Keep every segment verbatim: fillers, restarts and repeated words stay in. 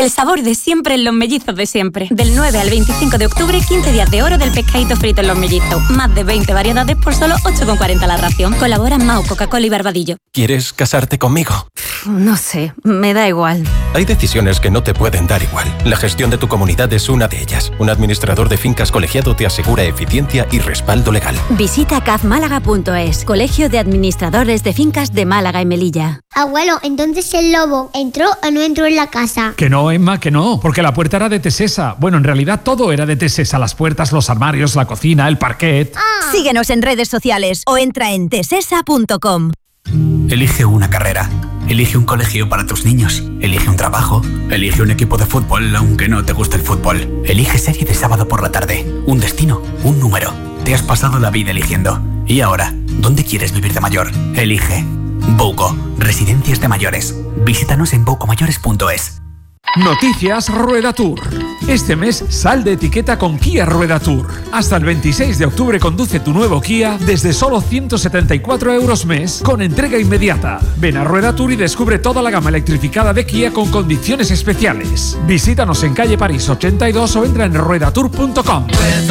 El sabor de siempre en Los Mellizos de siempre. Del nueve al veinticinco de octubre, quince días de oro del pescadito frito en Los Mellizos. Más de veinte variedades por solo ocho con cuarenta la ración. Colaboran Mau, Coca-Cola y Barbadillo. ¿Quieres casarte conmigo? No sé, me da igual. Hay decisiones que no te pueden dar igual. La gestión de tu comunidad es una de ellas. Un administrador de fincas colegiado te asegura eficiencia y respaldo legal. Visita caf málaga punto es, Colegio de Administradores de Fincas de Málaga y Melilla. Abuelo, entonces el lobo ¿entró o no entró en la casa? Que no, Emma, que no, porque la puerta era de Tesesa. Bueno, en realidad todo era de Tesesa. Las puertas, los armarios, la cocina, el parquet. Ah. Síguenos en redes sociales o entra en tesesa punto com. Elige una carrera. Elige un colegio para tus niños. Elige un trabajo. Elige un equipo de fútbol, aunque no te guste el fútbol. Elige serie de sábado por la tarde. Un destino, un número. Te has pasado la vida eligiendo. Y ahora, ¿dónde quieres vivir de mayor? Elige. Bouco, residencias de mayores. Visítanos en bouco mayores punto es. Noticias Rueda Tour. Este mes sal de etiqueta con Kia Rueda Tour. Hasta el veintiséis de octubre conduce tu nuevo Kia desde solo ciento setenta y cuatro euros mes con entrega inmediata. Ven a Rueda Tour y descubre toda la gama electrificada de Kia con condiciones especiales. Visítanos en calle París ochenta y dos o entra en rueda tour punto com.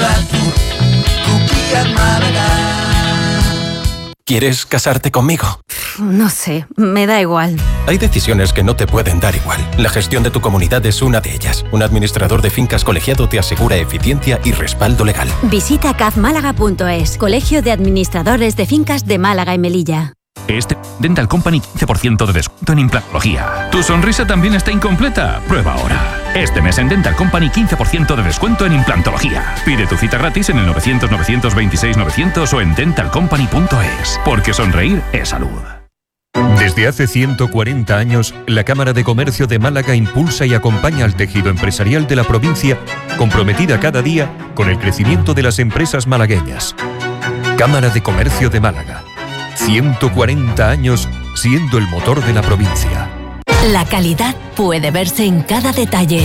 ¿Quieres casarte conmigo? No sé, me da igual. Hay decisiones que no te pueden dar igual. La gestión de tu comunidad es una de ellas. Un administrador de fincas colegiado te asegura eficiencia y respaldo legal. Visita caf málaga punto es, Colegio de Administradores de Fincas de Málaga y Melilla. Este Dental Company quince por ciento de descuento en implantología. ¿Tu sonrisa también está incompleta? Prueba ahora. Este mes en Dental Company quince por ciento de descuento en implantología. Pide tu cita gratis en el novecientos, novecientos veintiséis, novecientos o en dental company punto es. Porque sonreír es salud. Desde hace ciento cuarenta años, la Cámara de Comercio de Málaga impulsa y acompaña al tejido empresarial de la provincia, comprometida cada día con el crecimiento de las empresas malagueñas. Cámara de Comercio de Málaga. ciento cuarenta años siendo el motor de la provincia. La calidad puede verse en cada detalle.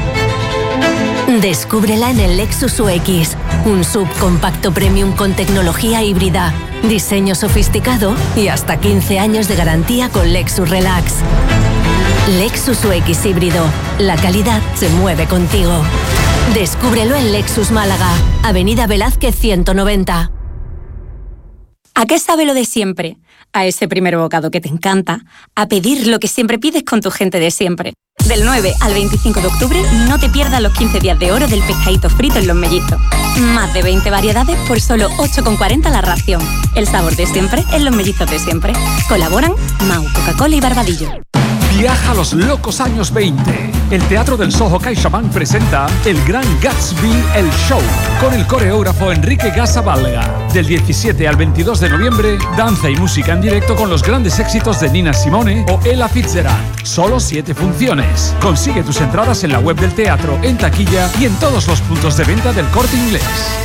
Descúbrela en el Lexus U X, un subcompacto premium con tecnología híbrida, diseño sofisticado y hasta quince años de garantía con Lexus Relax. Lexus U X híbrido, la calidad se mueve contigo. Descúbrelo en Lexus Málaga, Avenida Velázquez ciento noventa. ¿A qué sabe lo de siempre? A ese primer bocado que te encanta, a pedir lo que siempre pides con tu gente de siempre. Del nueve al veinticinco de octubre no te pierdas los quince días de oro del pescadito frito en Los Mellizos. Más de veinte variedades por solo ocho con cuarenta la ración. El sabor de siempre en Los Mellizos de siempre. Colaboran Mau, Coca-Cola y Barbadillo. Viaja a los locos años veinte. El Teatro del Soho CaixaBank presenta El Gran Gatsby, el show, con el coreógrafo Enrique Gasabalga. Del diecisiete al veintidós de noviembre, danza y música en directo con los grandes éxitos de Nina Simone o Ella Fitzgerald. Solo siete funciones. Consigue tus entradas en la web del teatro, en taquilla y en todos los puntos de venta del Corte Inglés.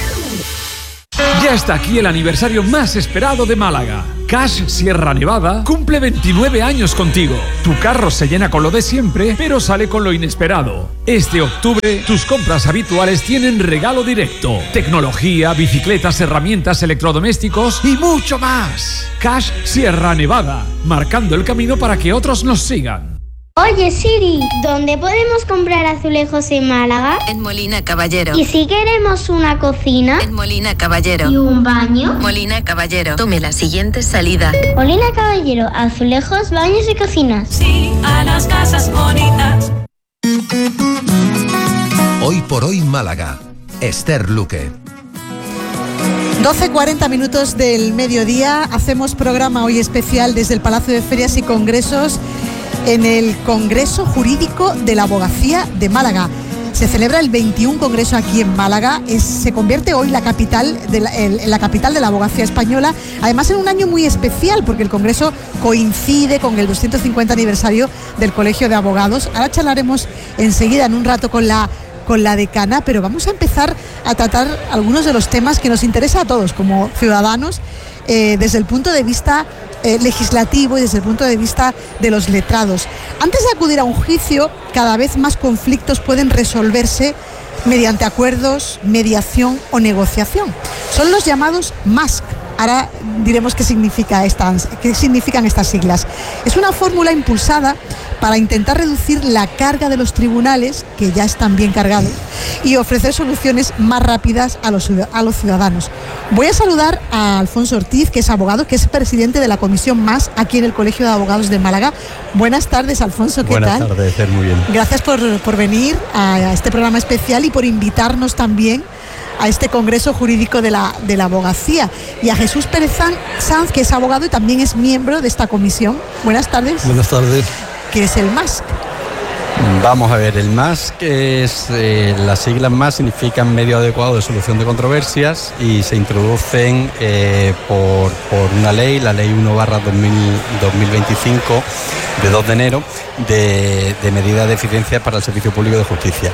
Ya está aquí el aniversario más esperado de Málaga. Cash Sierra Nevada cumple veintinueve años contigo. Tu carro se llena con lo de siempre, pero sale con lo inesperado. Este octubre, tus compras habituales tienen regalo directo. Tecnología, bicicletas, herramientas, electrodomésticos y mucho más. Cash Sierra Nevada, marcando el camino para que otros nos sigan. Oye Siri, ¿dónde podemos comprar azulejos en Málaga? En Molina Caballero. ¿Y si queremos una cocina? En Molina Caballero. ¿Y un baño? Molina Caballero. Tome la siguiente salida. Molina Caballero, azulejos, baños y cocinas. Sí, a las casas bonitas. Hoy por hoy Málaga. Esther Luque. doce cuarenta minutos del mediodía. Hacemos programa hoy especial desde el Palacio de Ferias y Congresos en el Congreso Jurídico de la Abogacía de Málaga. Se celebra el veintiuno Congreso aquí en Málaga. Es, se convierte hoy la capital de la, en la capital de la abogacía española. Además, en un año muy especial, porque el Congreso coincide con el doscientos cincuenta aniversario del Colegio de Abogados. Ahora charlaremos enseguida, en un rato, con la, con la decana, pero vamos a empezar a tratar algunos de los temas que nos interesa a todos como ciudadanos, eh, desde el punto de vista Eh, legislativo y desde el punto de vista de los letrados. Antes de acudir a un juicio, cada vez más conflictos pueden resolverse mediante acuerdos, mediación o negociación. Son los llamados M A S C. Ahora diremos qué significa estas, qué significan estas siglas. Es una fórmula impulsada para intentar reducir la carga de los tribunales, que ya están bien cargados, y ofrecer soluciones más rápidas a los, a los ciudadanos. Voy a saludar a Alfonso Ortiz, que es abogado, que es presidente de la Comisión Más aquí en el Colegio de Abogados de Málaga. Buenas tardes, Alfonso, ¿qué Buenas tal? Buenas tardes, muy bien. Gracias por, por venir a este programa especial y por invitarnos también a este Congreso Jurídico de la, de la Abogacía, y a Jesús Pérez Sanz, que es abogado y también es miembro de esta comisión. Buenas tardes. Buenas tardes. ¿Qué es el M A S C? Vamos a ver, el M A S C es, eh, las siglas M A S significan Medio Adecuado de Solución de Controversias, y se introducen eh, por, por una ley, la ley uno barra dos mil veinticinco, de dos de enero, de, de medidas de eficiencia para el servicio público de justicia.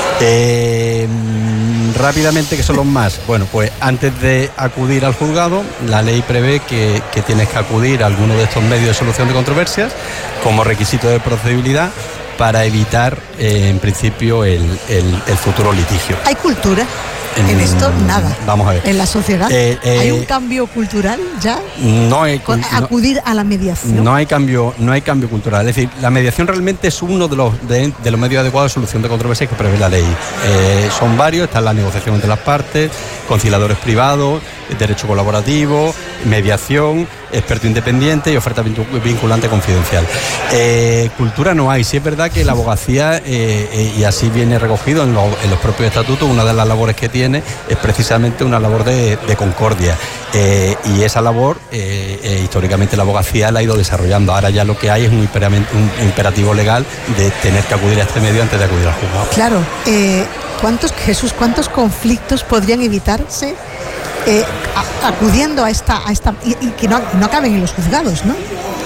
Eh, rápidamente, ¿qué son los M A S? Bueno, pues antes de acudir al juzgado, la ley prevé que, que tienes que acudir a alguno de estos medios de solución de controversias como requisito de procedibilidad para evitar, eh, en principio, el, el, el futuro litigio. ¿Hay cultura en, en esto? Nada. Vamos a ver. ¿En la sociedad eh, eh, hay un cambio cultural ya? No hay con, acudir no, a la mediación. No hay cambio, no hay cambio cultural. Es decir, la mediación realmente es uno de los de, de los medios adecuados de solución de controversias que prevé la ley. Eh, son varios, está la negociación entre las partes, conciliadores privados, derecho colaborativo, mediación, experto independiente y oferta vinculante confidencial. Eh, cultura no hay. Sí es verdad que la abogacía, eh, eh, y así viene recogido en, lo, en los propios estatutos, una de las labores que tiene es precisamente una labor de, de concordia. Eh, y esa labor, eh, eh, históricamente la abogacía la ha ido desarrollando. Ahora ya lo que hay es un, un imperativo legal de tener que acudir a este medio antes de acudir al juzgado. Claro. Eh, ¿cuántos, Jesús, cuántos conflictos podrían evitarse Eh, a, acudiendo a esta, a esta y, y que no, no acaben en los juzgados, ¿no?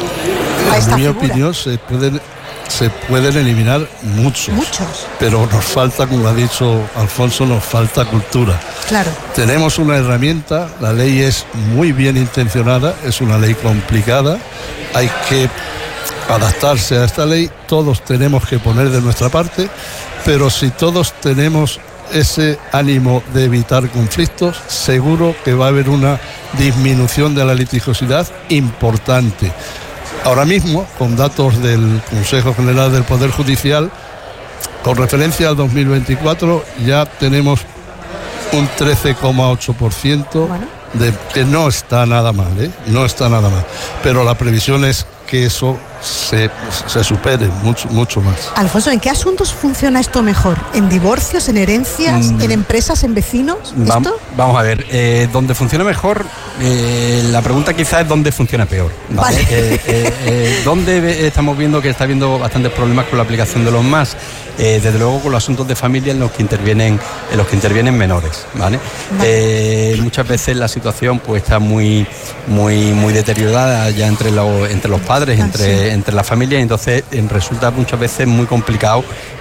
A esta en mi figura. opinión se pueden se pueden eliminar muchos, muchos, pero nos falta, como ha dicho Alfonso, nos falta cultura. Claro. Tenemos una herramienta, la ley es muy bien intencionada, es una ley complicada, hay que adaptarse a esta ley, todos tenemos que poner de nuestra parte, pero si todos tenemos ese ánimo de evitar conflictos, seguro que va a haber una disminución de la litigiosidad importante. Ahora mismo, con datos del Consejo General del Poder Judicial, con referencia al dos mil veinticuatro, ya tenemos un trece coma ocho por ciento, bueno, de, que no está nada mal, ¿eh? No está nada mal. Pero la previsión es que eso se, se supere mucho, mucho más. Alfonso, ¿en qué asuntos funciona esto mejor? ¿En divorcios, en herencias, mm. en empresas, en vecinos? Va, ¿Esto? Vamos a ver, eh, ¿dónde funciona mejor? Eh, la pregunta quizás es ¿dónde funciona peor? ¿Vale? Vale. Eh, eh, eh, ¿Dónde estamos viendo que está habiendo bastantes problemas con la aplicación de los M A S? Eh, desde luego con los asuntos de familia en los que intervienen, en los que intervienen menores, ¿vale? Vale. Eh, muchas veces la situación pues está muy, muy, muy deteriorada ya entre los, entre los padres, ah, entre, sí. entre la familia, y entonces eh, resulta muchas veces muy complicado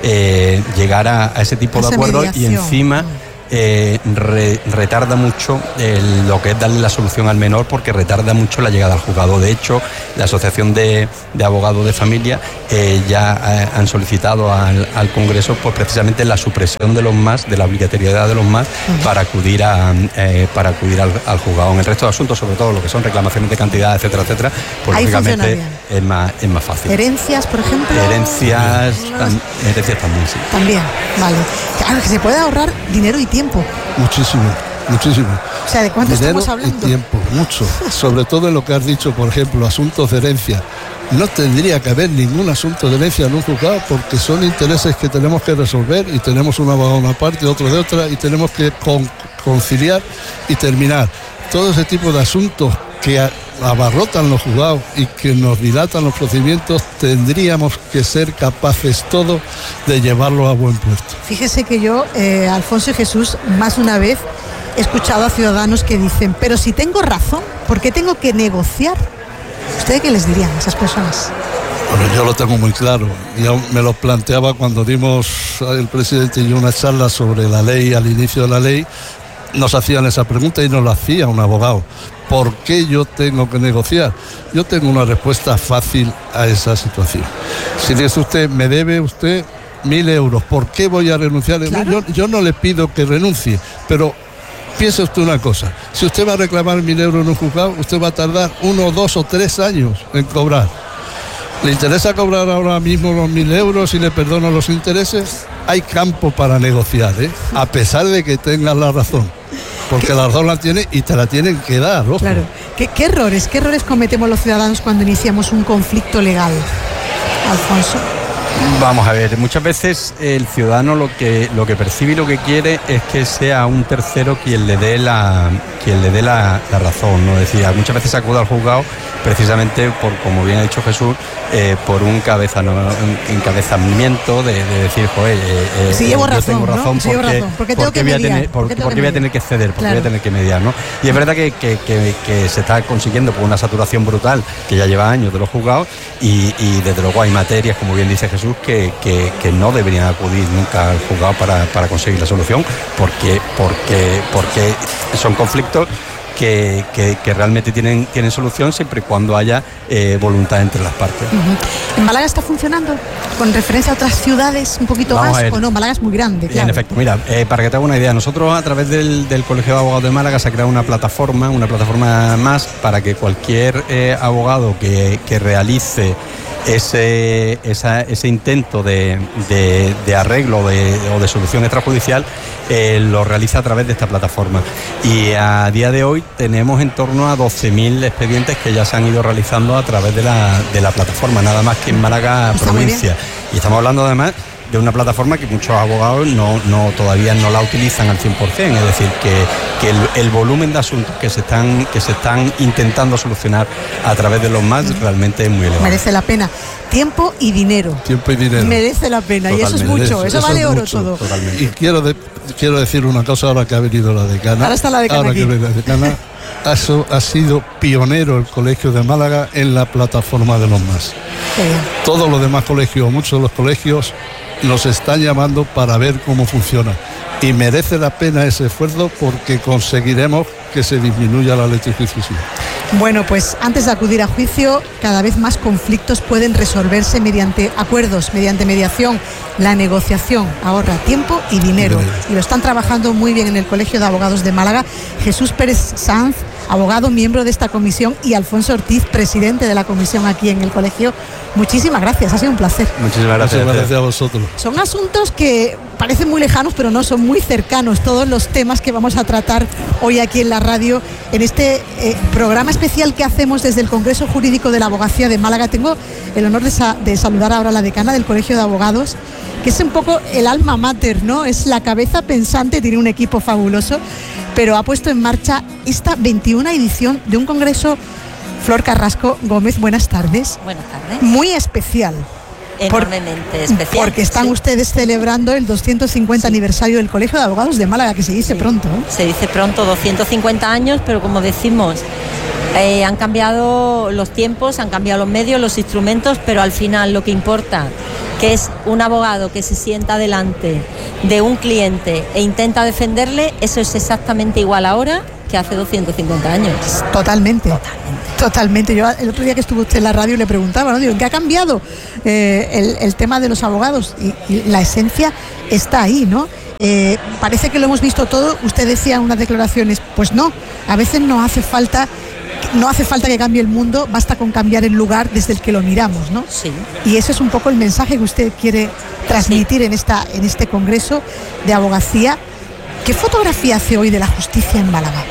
eh, llegar a, a ese tipo a de acuerdos, y encima Eh, re, retarda mucho el, lo que es darle la solución al menor, porque retarda mucho la llegada al juzgado. De hecho, la Asociación de, de Abogados de Familia eh, ya eh, han solicitado al, al Congreso pues precisamente la supresión de los M A S, de la obligatoriedad de los M A S, uh-huh. para acudir, a, eh, para acudir al, al juzgado. En el resto de asuntos, sobre todo lo que son reclamaciones de cantidad, etcétera, etcétera, pues ahí lógicamente es más, es más fácil. ¿Herencias, por ejemplo? Herencias, tam, herencias también, sí. También, vale. Claro, que se puede ahorrar dinero y tiempo. Muchísimo, muchísimo. O sea, ¿de cuánto dinero estamos hablando? Y tiempo, mucho. Sobre todo en lo que has dicho, por ejemplo, asuntos de herencia. No tendría que haber ningún asunto de herencia en un juzgado, porque son intereses que tenemos que resolver, y tenemos un abogado de una parte y otro de otra, y tenemos que con, conciliar y terminar. Todo ese tipo de asuntos que abarrotan los juzgados y que nos dilatan los procedimientos, tendríamos que ser capaces todos de llevarlo a buen puerto. Fíjese que yo, eh, Alfonso y Jesús, más de una vez he escuchado a ciudadanos que dicen, pero si tengo razón, ¿por qué tengo que negociar? ¿Ustedes qué les dirían a esas personas? Bueno, yo lo tengo muy claro. Yo me lo planteaba cuando dimos el presidente y yo una charla sobre la ley, al inicio de la ley. Nos hacían esa pregunta y nos la hacía un abogado. ¿Por qué yo tengo que negociar? Yo tengo una respuesta fácil a esa situación. Si dice usted, me debe usted mil euros, ¿por qué voy a renunciar? Claro. Yo, yo no le pido que renuncie, pero piense usted una cosa. Si usted va a reclamar mil euros en un juzgado, usted va a tardar uno, dos o tres años en cobrar. ¿Le interesa cobrar ahora mismo los mil euros y le perdono los intereses? Hay campo para negociar, ¿eh? A pesar de que tengas la razón. Porque ¿Qué? La razón la tiene y te la tienen que dar, ojo. Claro. ¿Qué, qué errores, qué errores cometemos los ciudadanos cuando iniciamos un conflicto legal, Alfonso? Vamos a ver, muchas veces el ciudadano lo que lo que percibe y lo que quiere es que sea un tercero quien le dé la quien le dé la, la razón, ¿no? Es decir, muchas veces acude al juzgado precisamente por, como bien ha dicho Jesús, eh, por un, cabeza, ¿no? un encabezamiento de, de decir, joder, eh, sí, llevo yo razón, tengo razón, ¿no? sí, porque, razón, porque tengo porque que voy, mediar, a tener, porque, porque porque voy a tener que ceder, porque claro. voy a tener que mediar, ¿no? Y es verdad que, que, que, que se está consiguiendo por una saturación brutal que ya lleva años de los juzgados y, y desde luego hay materias, como bien dice Jesús, que, que, que no deberían acudir nunca al juzgado para, para conseguir la solución, porque, porque, porque son conflictos Que, que, que realmente tienen, tienen solución siempre y cuando haya eh, voluntad entre las partes. Uh-huh. ¿En Málaga está funcionando? Con referencia a otras ciudades un poquito Vamos más, o no, Málaga es muy grande, claro. En efecto, mira, eh, para que te haga una idea, nosotros a través del, del Colegio de Abogados de Málaga se ha creado una plataforma, una plataforma más para que cualquier eh, abogado que, que realice ese, esa, ese intento de, de, de arreglo de, o de solución extrajudicial eh, lo realiza a través de esta plataforma. Y a día de hoy tenemos en torno a doce mil expedientes que ya se han ido realizando a través de la, de la plataforma, nada más que en Málaga provincia. Y estamos hablando además de una plataforma que muchos abogados no, no todavía no la utilizan al cien por ciento, es decir, que, que el, el volumen de asuntos que se están que se están intentando solucionar a través de los más realmente es muy elevado. Merece la pena. Tiempo y dinero. Tiempo y dinero. Merece la pena. Totalmente. Y eso es mucho, eso, eso vale oro mucho, todo. Totalmente. Y quiero, de, quiero decir una cosa ahora que ha venido la decana. Ahora está la decana ahora aquí. Que la decana Eso ha sido pionero el Colegio de Málaga en la plataforma de los más. Todos los demás colegios, muchos de los colegios, nos están llamando para ver cómo funciona. Y merece la pena ese esfuerzo porque conseguiremos que se disminuya la litigiosidad. Bueno, pues antes de acudir a juicio, cada vez más conflictos pueden resolverse mediante acuerdos, mediante mediación. La negociación ahorra tiempo y dinero. Y lo están trabajando muy bien en el Colegio de Abogados de Málaga. Jesús Pérez Sanz, abogado, miembro de esta comisión, y Alfonso Ortiz, presidente de la comisión aquí en el colegio. Muchísimas gracias, ha sido un placer. Muchísimas gracias. Muchas gracias a vosotros. Son asuntos que parecen muy lejanos, pero no, son muy cercanos. Todos los temas que vamos a tratar hoy aquí en la radio, en este eh, programa especial que hacemos desde el Congreso Jurídico de la Abogacía de Málaga. Tengo el honor de, sa- de saludar ahora a la decana del Colegio de Abogados, que es un poco el alma mater, ¿no? Es la cabeza pensante, tiene un equipo fabuloso, pero ha puesto en marcha esta veintiuna edición de un congreso. Flor Carrasco Gómez, buenas tardes. Buenas tardes. Muy especial. Enormemente por, especial. Porque están sí. ustedes celebrando el doscientos cincuenta sí. aniversario del Colegio de Abogados de Málaga, que se dice sí. pronto. ¿eh? Se dice pronto, doscientos cincuenta años, pero como decimos, eh, han cambiado los tiempos, han cambiado los medios, los instrumentos, pero al final lo que importa, que es un abogado que se sienta delante de un cliente e intenta defenderle, eso es exactamente igual ahora que hace doscientos cincuenta años. Totalmente. Totalmente. Totalmente. Yo el otro día que estuvo usted en la radio le preguntaba, ¿no? Digo, ¿en qué ha cambiado eh, el, el tema de los abogados? Y, y la esencia está ahí, ¿no? Eh, parece que lo hemos visto todo. Usted decía en unas declaraciones, pues no, a veces no hace falta no hace falta que cambie el mundo, basta con cambiar el lugar desde el que lo miramos, ¿no? Sí. Y ese es un poco el mensaje que usted quiere transmitir sí. en esta en este congreso de abogacía. ¿Qué fotografía hace hoy de la justicia en Málaga?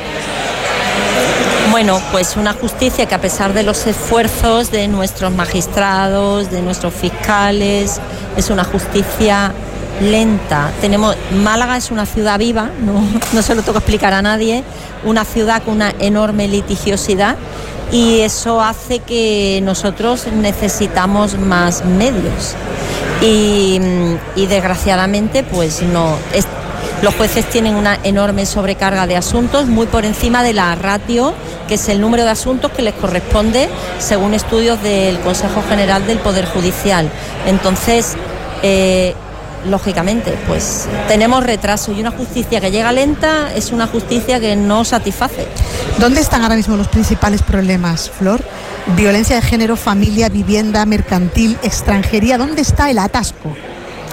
Bueno, pues una justicia que a pesar de los esfuerzos de nuestros magistrados, de nuestros fiscales, es una justicia lenta. Tenemos, Málaga es una ciudad viva, no, no se lo tengo que explicar a nadie, una ciudad con una enorme litigiosidad, y eso hace que nosotros necesitamos más medios. Y, y desgraciadamente, pues no... Es, Los jueces tienen una enorme sobrecarga de asuntos, muy por encima de la ratio, que es el número de asuntos que les corresponde según estudios del Consejo General del Poder Judicial. Entonces, eh, lógicamente, pues tenemos retraso, y una justicia que llega lenta es una justicia que no satisface. ¿Dónde están ahora mismo los principales problemas, Flor? Violencia de género, familia, vivienda, mercantil, extranjería. ¿Dónde está el atasco?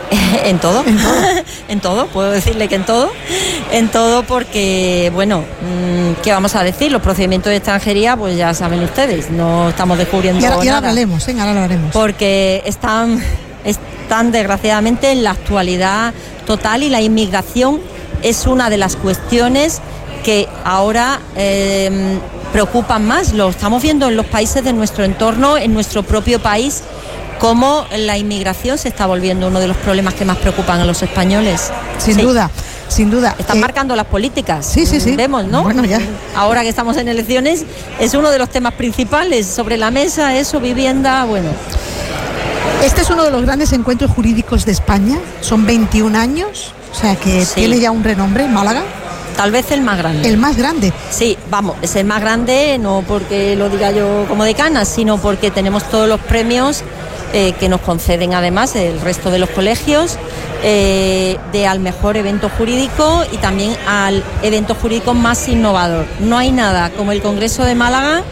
En todo, en todo, en todo, puedo decirle que en todo, en todo porque, bueno, ¿qué vamos a decir? Los procedimientos de extranjería, pues ya saben ustedes, no estamos descubriendo y ahora, nada. Y ahora hablaremos, ¿eh? Ahora lo haremos. Porque están, están desgraciadamente en la actualidad total y la inmigración es una de las cuestiones que ahora eh, preocupan más. Lo estamos viendo en los países de nuestro entorno, en nuestro propio país, cómo la inmigración se está volviendo uno de los problemas que más preocupan a los españoles. Sin sí. duda, sin duda. Están eh, marcando las políticas. Sí, sí, sí. Vemos, ¿no? Bueno, ya. Ahora que estamos en elecciones, es uno de los temas principales sobre la mesa, eso, vivienda, bueno. Este es uno de los grandes encuentros jurídicos de España. Son veintiún años, o sea que sí. tiene ya un renombre en Málaga. Tal vez el más grande. El más grande. Sí, vamos, es el más grande, no porque lo diga yo como decana, sino porque tenemos todos los premios eh, que nos conceden además el resto de los colegios, eh, de al mejor evento jurídico y también al evento jurídico más innovador. No hay nada como el Congreso de Málaga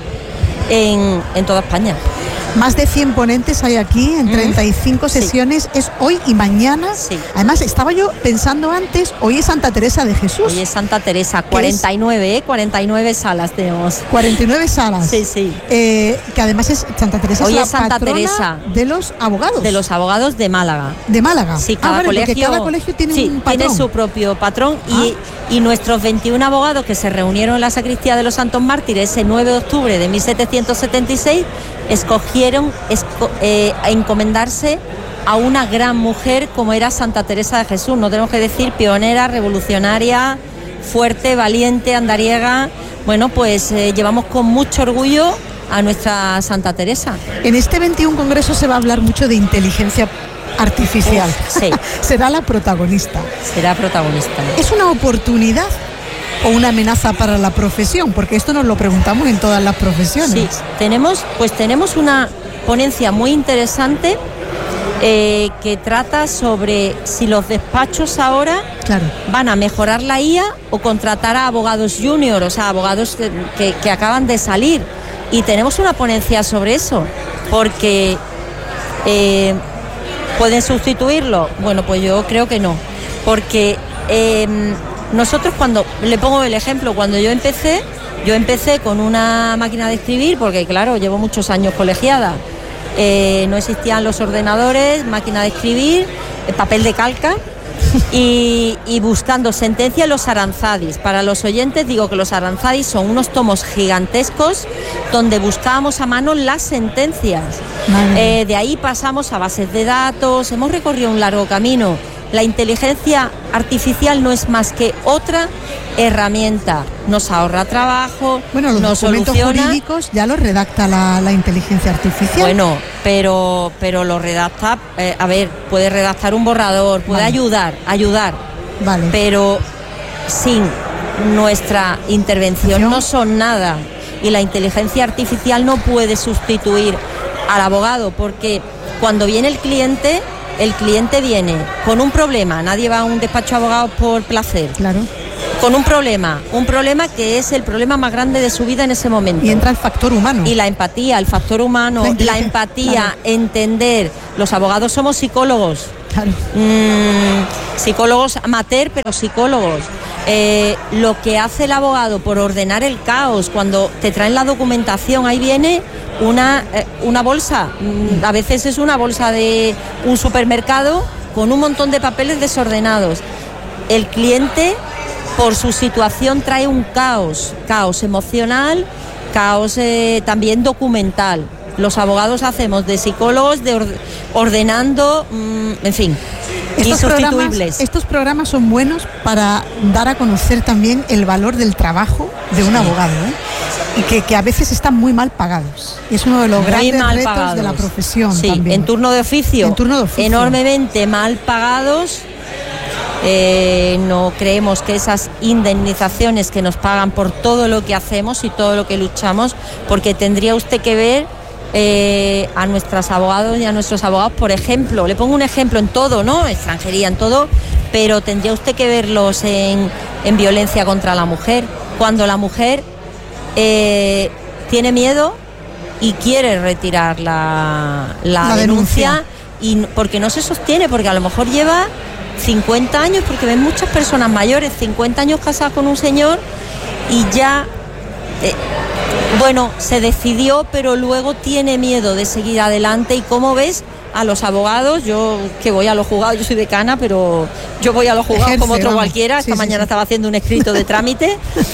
en, en toda España. Más de cien ponentes hay aquí en treinta y cinco sesiones, sí. Es hoy y mañana. Sí. Además, estaba yo pensando antes, hoy es Santa Teresa de Jesús. Hoy es Santa Teresa, cuarenta y nueve, ¿eh? cuarenta y nueve salas tenemos. cuarenta y nueve salas. Sí, sí. Eh, que además es Santa Teresa, hoy es la es Santa patrona Teresa de los abogados. De los abogados de Málaga. De Málaga. Sí, cada, ah, vale, colegio, cada colegio tiene sí, un patrón. Tiene su propio patrón ah. y, y nuestros veintiún abogados que se reunieron en la sacristía de los Santos Mártires ese nueve de octubre de mil setecientos setenta y seis escogieron esco, eh, a encomendarse a una gran mujer como era Santa Teresa de Jesús. No tenemos que decir pionera, revolucionaria, fuerte, valiente, andariega. Bueno, pues eh, llevamos con mucho orgullo a nuestra Santa Teresa. En este veintiún Congreso se va a hablar mucho de inteligencia artificial. Uf, sí. Será la protagonista. Será protagonista. ¿Es una oportunidad o una amenaza para la profesión? Porque esto nos lo preguntamos en todas las profesiones. Sí, tenemos, pues tenemos una ponencia muy interesante eh, que trata sobre si los despachos ahora claro. van a mejorar la I A o contratar a abogados junior, o sea, abogados que, que, que acaban de salir. Y tenemos una ponencia sobre eso, porque eh, ¿pueden sustituirlo? Bueno, pues yo creo que no, porque eh, nosotros cuando, le pongo el ejemplo, cuando yo empecé, yo empecé con una máquina de escribir, porque claro, llevo muchos años colegiada, eh, no existían los ordenadores, máquina de escribir, eh, papel de calca y, y buscando sentencia en los aranzadis. Para los oyentes digo que los aranzadis son unos tomos gigantescos donde buscábamos a mano las sentencias. Eh, de ahí pasamos a bases de datos, hemos recorrido un largo camino. La inteligencia artificial no es más que otra herramienta. Nos ahorra trabajo, bueno, los nos documentos soluciona. Jurídicos ya los redacta la, la inteligencia artificial. Bueno, pero, pero lo redacta, eh, a ver, puede redactar un borrador, puede vale. ayudar, ayudar. Vale. Pero sin nuestra intervención ¿no? no son nada. Y la inteligencia artificial no puede sustituir al abogado, porque cuando viene el cliente... El cliente viene con un problema, nadie va a un despacho de abogados por placer. Claro. Con un problema, un problema que es el problema más grande de su vida en ese momento. Y entra el factor humano. Y la empatía, el factor humano, la, la empatía, claro. entender. Los abogados somos psicólogos. Claro. Mm, psicólogos amateur, pero psicólogos. Eh, lo que hace el abogado por ordenar el caos, cuando te traen la documentación, ahí viene una, eh, una bolsa, mm, a veces es una bolsa de un supermercado con un montón de papeles desordenados. El cliente, por su situación, trae un caos, caos emocional, caos eh, también documental. Los abogados hacemos de psicólogos, de orde- ordenando, mmm, en fin, estos insustituibles. Programas, estos programas son buenos para dar a conocer también el valor del trabajo de un sí. abogado, ¿eh? Y que, que a veces están muy mal pagados. Y es uno de los muy grandes retos pagados. De la profesión. Sí, también. En turno de oficio. En turno de oficio. Enormemente mal pagados. Eh, no creemos que esas indemnizaciones que nos pagan por todo lo que hacemos y todo lo que luchamos, porque tendría usted que ver eh, a nuestros abogados y a nuestros abogados, por ejemplo, le pongo un ejemplo en todo, ¿no? Extranjería, en todo, pero tendría usted que verlos en, en violencia contra la mujer, cuando la mujer eh, tiene miedo y quiere retirar la, la, la denuncia, denuncia, y porque no se sostiene, porque a lo mejor lleva cincuenta años, porque ven muchas personas mayores, cincuenta años casadas con un señor y ya, eh, bueno, se decidió, pero luego tiene miedo de seguir adelante. Y como ves, a los abogados, yo que voy a los juzgados, yo soy decana, pero yo voy a los juzgados Ejerce, como otro vamos. cualquiera. Esta sí, mañana sí, sí. estaba haciendo un escrito de trámite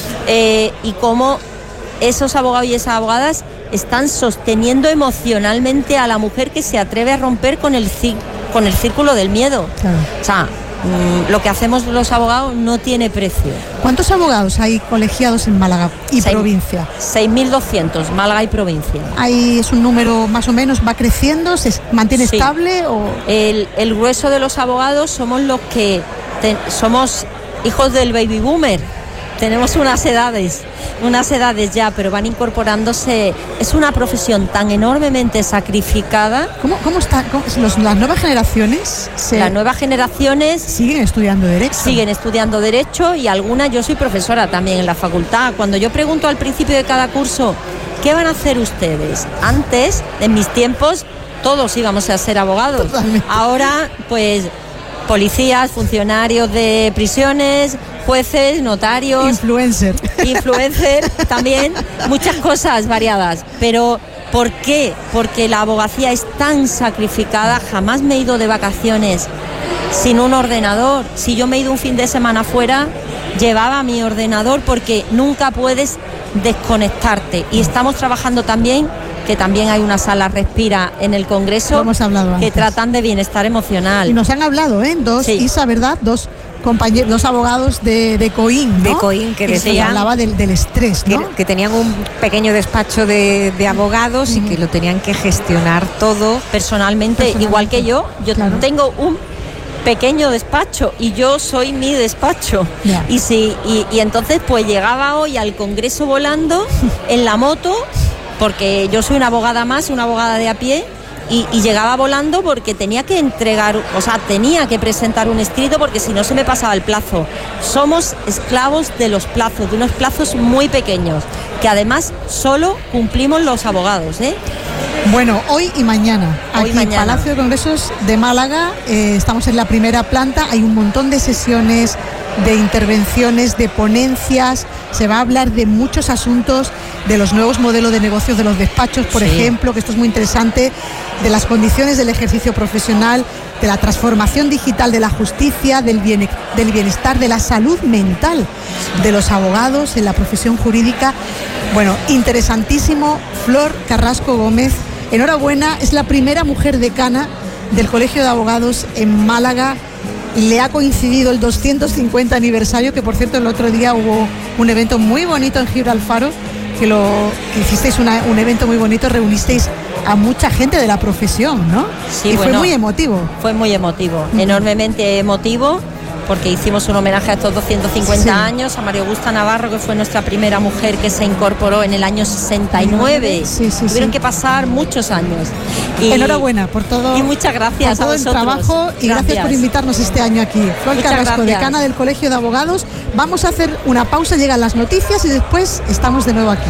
eh, y cómo esos abogados y esas abogadas están sosteniendo emocionalmente a la mujer que se atreve a romper con el, con el círculo del miedo. Claro. O sea, mmm, lo que hacemos los abogados no tiene precio. ¿Cuántos abogados hay colegiados en Málaga y Seis, provincia? seis mil doscientos, Málaga y provincia. ¿Ahí es un número más o menos, va creciendo, se mantiene sí. estable? O... El, el grueso de los abogados somos los que te, somos hijos del baby boomer. Tenemos unas edades, unas edades ya, pero van incorporándose. Es una profesión tan enormemente sacrificada. ¿Cómo, cómo están los, las nuevas generaciones? Se... Las nuevas generaciones siguen estudiando Derecho. Siguen estudiando Derecho y algunas, yo soy profesora también en la facultad. Cuando yo pregunto al principio de cada curso, ¿qué van a hacer ustedes? Antes, en mis tiempos, todos íbamos a ser abogados. Totalmente. Ahora, pues, policías, funcionarios de prisiones, jueces, notarios, influencer, influencer también, muchas cosas variadas. Pero ¿por qué? Porque la abogacía es tan sacrificada. Jamás me he ido de vacaciones sin un ordenador. Si yo me he ido un fin de semana fuera, llevaba mi ordenador, porque nunca puedes desconectarte. Y estamos trabajando también, que también hay una sala Respira en el Congreso, hemos hablado que antes. tratan de bienestar emocional. Y nos han hablado, ¿eh? Dos, sí. Isa, ¿verdad? Dos compañeros, dos abogados de, de COIN, ¿no? De COIN, que decían, hablaba del, del estrés, ¿no? Que, que tenían un pequeño despacho de, de abogados uh-huh. y que lo tenían que gestionar todo personalmente, personalmente. Igual que yo. Yo claro. tengo un pequeño despacho y yo soy mi despacho. Yeah. Y, sí, y, y entonces pues llegaba hoy al Congreso volando en la moto, porque yo soy una abogada más, una abogada de a pie, y, y llegaba volando porque tenía que entregar, o sea, tenía que presentar un escrito, porque si no se me pasaba el plazo. Somos esclavos de los plazos, de unos plazos muy pequeños, que además solo cumplimos los abogados, ¿eh? Bueno, hoy y mañana, hoy aquí en mañana. Palacio de Congresos de Málaga, eh, estamos en la primera planta, hay un montón de sesiones, de intervenciones, de ponencias, se va a hablar de muchos asuntos, de los nuevos modelos de negocios de los despachos, por sí. ejemplo, que esto es muy interesante, de las condiciones del ejercicio profesional, de la transformación digital de la justicia, del, bien, del bienestar, de la salud mental de los abogados en la profesión jurídica. Bueno, interesantísimo. Flor Carrasco Gómez, enhorabuena, es la primera mujer decana del Colegio de Abogados en Málaga. Le ha coincidido el doscientos cincuenta aniversario, que por cierto el otro día hubo un evento muy bonito en Gibralfaro, que lo que hicisteis una, un evento muy bonito, reunisteis a mucha gente de la profesión, ¿no? Sí, y bueno, fue muy emotivo. Fue muy emotivo, uh-huh. enormemente emotivo, porque hicimos un homenaje a estos doscientos cincuenta sí. años, a María Augusta Navarro, que fue nuestra primera mujer que se incorporó en el año sesenta y nueve. Sí, sí, Tuvieron sí. que pasar muchos años. Y, Enhorabuena por todo. Y muchas gracias por todo a el vosotros. trabajo y gracias. gracias por invitarnos este año aquí. Flor muchas Carrasco, gracias. decana del Colegio de Abogados. Vamos a hacer una pausa, llegan las noticias y después estamos de nuevo aquí.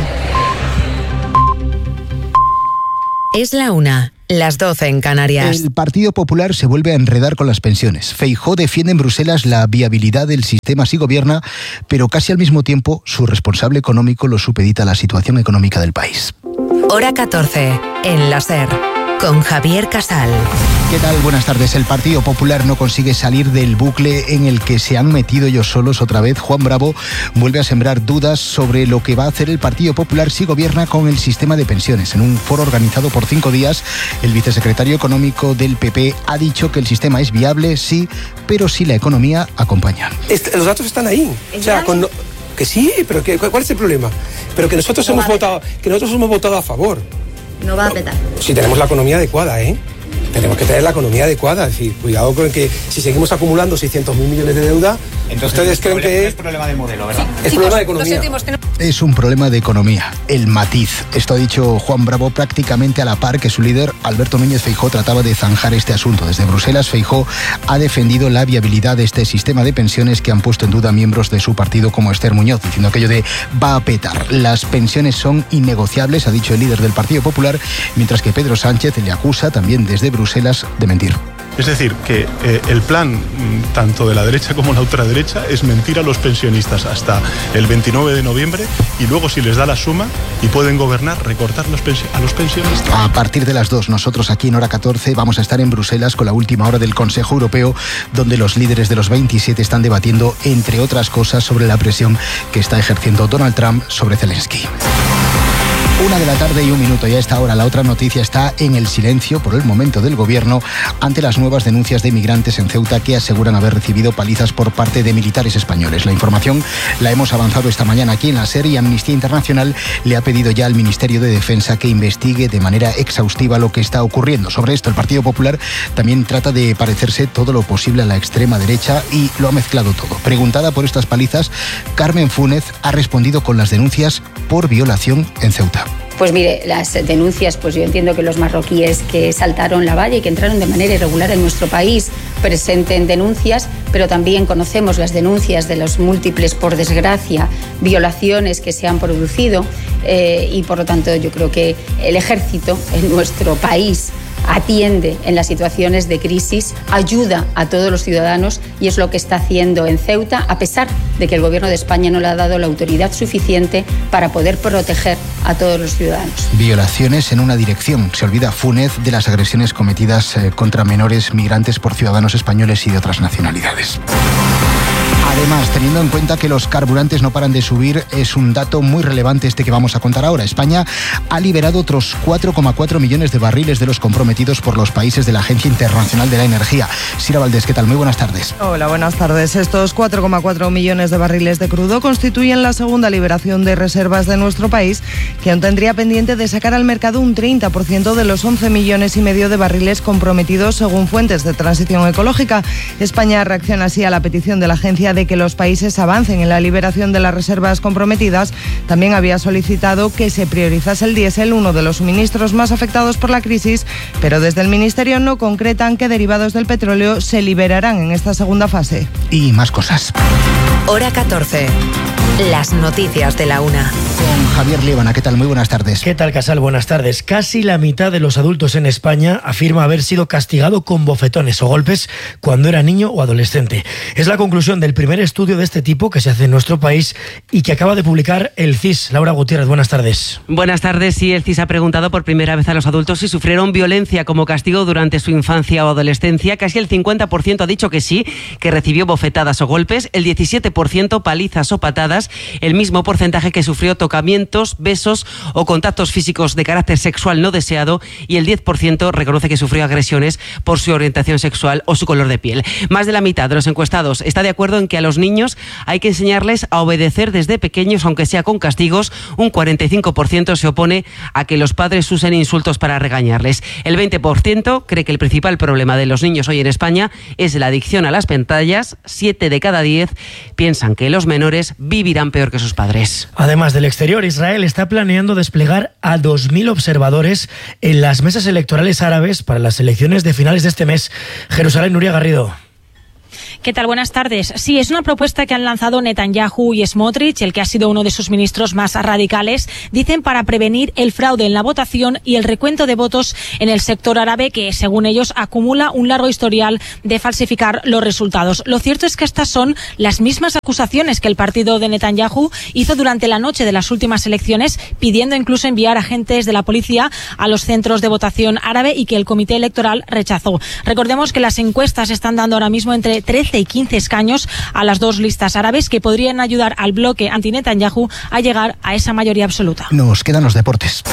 Es la una, las doce en Canarias. El Partido Popular se vuelve a enredar con las pensiones. Feijóo defiende en Bruselas la viabilidad del sistema si gobierna, pero casi al mismo tiempo su responsable económico lo supedita a la situación económica del país. Hora catorce, en la SER, con Javier Casal. ¿Qué tal? Buenas tardes. El Partido Popular no consigue salir del bucle en el que se han metido ellos solos otra vez. Juan Bravo vuelve a sembrar dudas sobre lo que va a hacer el Partido Popular si gobierna con el sistema de pensiones. En un foro organizado por cinco días, el vicesecretario económico del P P ha dicho que el sistema es viable, sí, pero si la economía acompaña. Este, los datos están ahí. O sea, con, que sí, pero que, ¿cuál es el problema? Pero que nosotros no hemos votado, que nosotros hemos votado a favor. No va a petar. Si tenemos la economía adecuada, ¿eh? Tenemos que tener la economía adecuada. Es decir, cuidado con que si seguimos acumulando seiscientos mil millones de deuda, entonces ustedes creen que es problema de modelo, ¿verdad? Es sí, problema de economía. Es un problema de economía, el matiz. Esto ha dicho Juan Bravo prácticamente a la par que su líder, Alberto Núñez Feijóo, trataba de zanjar este asunto. Desde Bruselas, Feijóo ha defendido la viabilidad de este sistema de pensiones que han puesto en duda miembros de su partido como Esther Muñoz, diciendo aquello de va a petar. Las pensiones son innegociables, ha dicho el líder del Partido Popular, mientras que Pedro Sánchez le acusa también desde Bruselas Bruselas de mentir. Es decir, que eh, el plan tanto de la derecha como la ultraderecha es mentir a los pensionistas hasta el veintinueve de noviembre y luego, si les da la suma y pueden gobernar, recortar los a los pensionistas. A partir de las dos, nosotros aquí en Hora catorce vamos a estar en Bruselas con la última hora del Consejo Europeo, donde los líderes de los veintisiete están debatiendo, entre otras cosas, sobre la presión que está ejerciendo Donald Trump sobre Zelensky. Una de la tarde y un minuto, y a esta hora la otra noticia está en el silencio por el momento del gobierno ante las nuevas denuncias de migrantes en Ceuta que aseguran haber recibido palizas por parte de militares españoles. La información la hemos avanzado esta mañana aquí en la SER y Amnistía Internacional le ha pedido ya al Ministerio de Defensa que investigue de manera exhaustiva lo que está ocurriendo. Sobre esto, el Partido Popular también trata de parecerse todo lo posible a la extrema derecha y lo ha mezclado todo. Preguntada por estas palizas, Carmen Fúnez ha respondido con las denuncias por violación en Ceuta. Pues mire, las denuncias, pues yo entiendo que los marroquíes que saltaron la valla y que entraron de manera irregular en nuestro país presenten denuncias, pero también conocemos las denuncias de los múltiples, por desgracia, violaciones que se han producido eh, y por lo tanto yo creo que el ejército en nuestro país atiende en las situaciones de crisis, ayuda a todos los ciudadanos y es lo que está haciendo en Ceuta, a pesar de que el Gobierno de España no le ha dado la autoridad suficiente para poder proteger a todos los ciudadanos. Violaciones en una dirección. Se olvida Fúnez de las agresiones cometidas eh, contra menores migrantes por ciudadanos españoles y de otras nacionalidades. Además, teniendo en cuenta que los carburantes no paran de subir, es un dato muy relevante este que vamos a contar ahora. España ha liberado otros cuatro coma cuatro millones de barriles de los comprometidos por los países de la Agencia Internacional de la Energía. Sira Valdés, ¿qué tal? Muy buenas tardes. Hola, buenas tardes. Estos cuatro coma cuatro millones de barriles de crudo constituyen la segunda liberación de reservas de nuestro país, que aún tendría pendiente de sacar al mercado un treinta por ciento de los once millones y medio de barriles comprometidos según fuentes de transición ecológica. España reacciona así a la petición de la agencia de que los países avancen en la liberación de las reservas comprometidas. También había solicitado que se priorizase el diésel, uno de los suministros más afectados por la crisis, pero desde el Ministerio no concretan qué derivados del petróleo se liberarán en esta segunda fase. Y más cosas. Hora catorce. Las noticias de la una. Con Javier Líbana, ¿qué tal? Muy buenas tardes. ¿Qué tal, Casal? Buenas tardes. Casi la mitad de los adultos en España afirma haber sido castigado con bofetones o golpes cuando era niño o adolescente. Es la conclusión del primer estudio de este tipo que se hace en nuestro país y que acaba de publicar el C I S. Laura Gutiérrez, buenas tardes. Buenas tardes. Sí, el C I S ha preguntado por primera vez a los adultos si sufrieron violencia como castigo durante su infancia o adolescencia. Casi el cincuenta por ciento ha dicho que sí, que recibió bofetadas o golpes, el diecisiete por ciento palizas o patadas, el mismo porcentaje que sufrió tocamientos, besos o contactos físicos de carácter sexual no deseado, y el diez por ciento reconoce que sufrió agresiones por su orientación sexual o su color de piel. Más de la mitad de los encuestados está de acuerdo en que a los niños hay que enseñarles a obedecer desde pequeños, aunque sea con castigos. Un cuarenta y cinco por ciento se opone a que los padres usen insultos para regañarles. El veinte por ciento cree que el principal problema de los niños hoy en España es la adicción a las pantallas. siete de cada diez piensan que los menores vivirán peor que sus padres. Además del exterior, Israel está planeando desplegar a dos mil observadores en las mesas electorales árabes para las elecciones de finales de este mes. Jerusalén, Nuria Garrido. ¿Qué tal? Buenas tardes. Sí, es una propuesta que han lanzado Netanyahu y Smotrich, el que ha sido uno de sus ministros más radicales, dicen para prevenir el fraude en la votación y el recuento de votos en el sector árabe, que según ellos acumula un largo historial de falsificar los resultados. Lo cierto es que estas son las mismas acusaciones que el partido de Netanyahu hizo durante la noche de las últimas elecciones, pidiendo incluso enviar agentes de la policía a los centros de votación árabe y que el comité electoral rechazó. Recordemos que las encuestas están dando ahora mismo entre trece y quince escaños a las dos listas árabes que podrían ayudar al bloque anti-Netanyahu a llegar a esa mayoría absoluta. Nos quedan los deportes.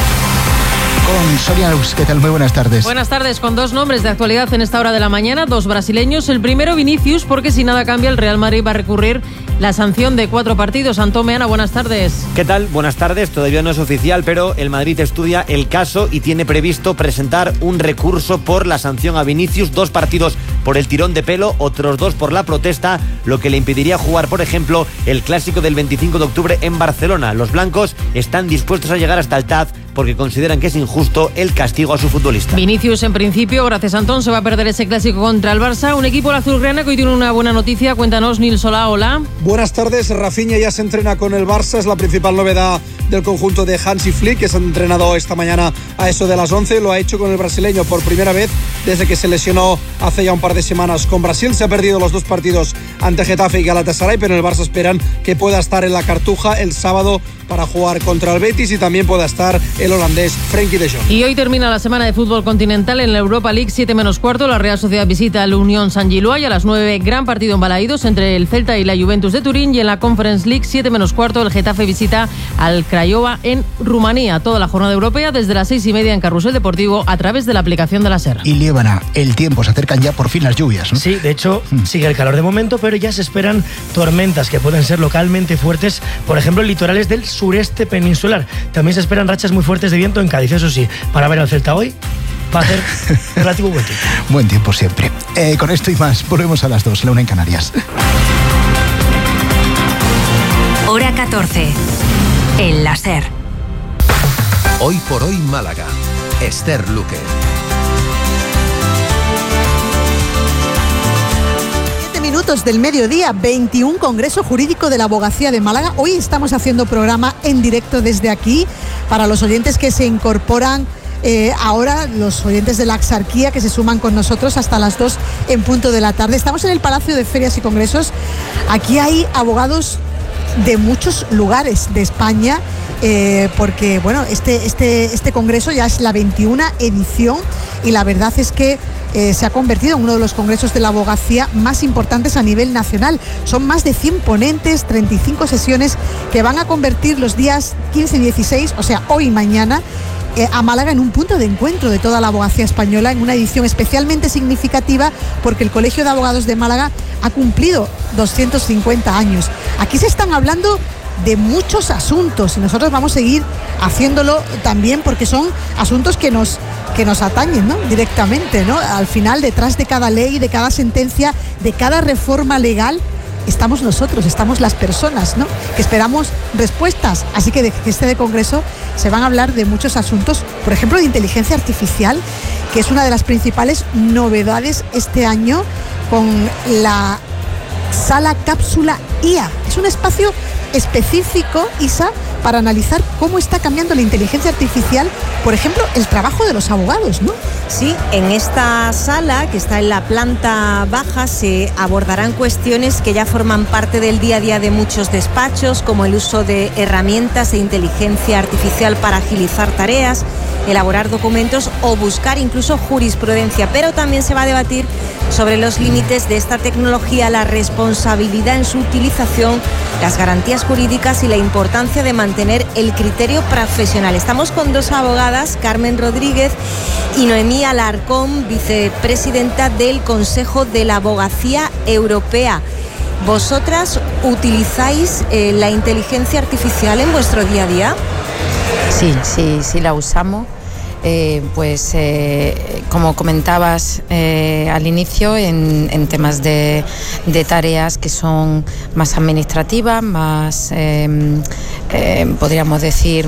Con Sonia Luz, ¿qué tal? Muy buenas tardes. Buenas tardes, con dos nombres de actualidad en esta hora de la mañana, dos brasileños. El primero, Vinicius, porque si nada cambia, el Real Madrid va a recurrir la sanción de cuatro partidos. Antón Meana, buenas tardes. ¿Qué tal? Buenas tardes. Todavía no es oficial, pero el Madrid estudia el caso y tiene previsto presentar un recurso por la sanción a Vinicius. Dos partidos por el tirón de pelo, otros dos por la protesta, lo que le impediría jugar, por ejemplo, el clásico del veinticinco de octubre en Barcelona. Los blancos están dispuestos a llegar hasta el T A Z porque consideran que es injusto el castigo a su futbolista. Vinicius, en principio, gracias a Antón, se va a perder ese clásico contra el Barça. Un equipo azulgrana que hoy tiene una buena noticia. Cuéntanos, Nil Solá, hola. Buenas tardes. Rafinha ya se entrena con el Barça, es la principal novedad del conjunto de Hansi Flick, que se ha entrenado esta mañana a eso de las once. Lo ha hecho con el brasileño por primera vez desde que se lesionó hace ya un par de semanas con Brasil. Se ha perdido los dos partidos ante Getafe y Galatasaray, pero en el Barça esperan que pueda estar en la Cartuja el sábado para jugar contra el Betis, y también pueda estar el holandés Frenkie de Jong. Y hoy termina la semana de fútbol continental en la Europa League, siete menos cuarto. La Real Sociedad visita al Unión San Gilois, y a las nueve gran partido en Balaídos entre el Celta y la Juventus de Turín. Y en la Conference League, siete menos cuarto, el Getafe visita al Craiova en Rumanía. Toda la jornada europea desde las seis y media en Carrusel Deportivo a través de la aplicación de la SER. Y Liébana, el tiempo, se acercan ya por fin las lluvias, ¿no? Sí, de hecho, mm. sigue el calor de momento, pero ya se esperan tormentas que pueden ser localmente fuertes, por ejemplo, en litorales del sureste peninsular. También se esperan rachas muy fuertes de viento en Cádiz, eso sí, para ver al Celta hoy va a hacer relativo buen tiempo. Buen tiempo siempre. Eh, con esto y más, volvemos a las dos, la una en Canarias. Hora catorce, en la SER. Hoy por hoy Málaga, Esther Luque. Minutos del mediodía, veintiuno Congreso Jurídico de la Abogacía de Málaga. Hoy estamos haciendo programa en directo desde aquí para los oyentes que se incorporan eh, ahora, los oyentes de la Axarquía que se suman con nosotros hasta las dos en punto de la tarde. Estamos en el Palacio de Ferias y Congresos. Aquí hay abogados de muchos lugares de España, eh, porque bueno, este, este, este congreso ya es la veintiuna edición, y la verdad es que Eh, se ha convertido en uno de los congresos de la abogacía más importantes a nivel nacional. Son más de cien ponentes, treinta y cinco sesiones que van a convertir los días quince y dieciséis, o sea, hoy y mañana, eh, a Málaga en un punto de encuentro de toda la abogacía española, en una edición especialmente significativa porque el Colegio de Abogados de Málaga ha cumplido doscientos cincuenta años. Aquí se están hablando de muchos asuntos, y nosotros vamos a seguir haciéndolo también porque son asuntos que nos que nos atañen, ¿no?, directamente, ¿no? Al final, detrás de cada ley, de cada sentencia, de cada reforma legal, estamos nosotros, estamos las personas, ¿no?, que esperamos respuestas. Así que de este de congreso se van a hablar de muchos asuntos, por ejemplo, de inteligencia artificial, que es una de las principales novedades este año con la Sala Cápsula I A. Es un espacio específico, Isa, para analizar cómo está cambiando la inteligencia artificial, por ejemplo, el trabajo de los abogados, ¿no? Sí, en esta sala, que está en la planta baja, se abordarán cuestiones que ya forman parte del día a día de muchos despachos, como el uso de herramientas de inteligencia artificial para agilizar tareas, elaborar documentos o buscar incluso jurisprudencia. Pero también se va a debatir sobre los límites de esta tecnología, la responsabilidad en su utilización, las garantías jurídicas y la importancia de mantener el criterio profesional. Estamos con dos abogadas, Carmen Rodríguez y Noemí Alarcón, vicepresidenta del Consejo de la Abogacía Europea. ¿Vosotras utilizáis eh, la inteligencia artificial en vuestro día a día? Sí, sí, sí la usamos. Eh, pues eh, como comentabas eh, al inicio, en, en temas de, de tareas que son más administrativas, más, eh, eh, podríamos decir...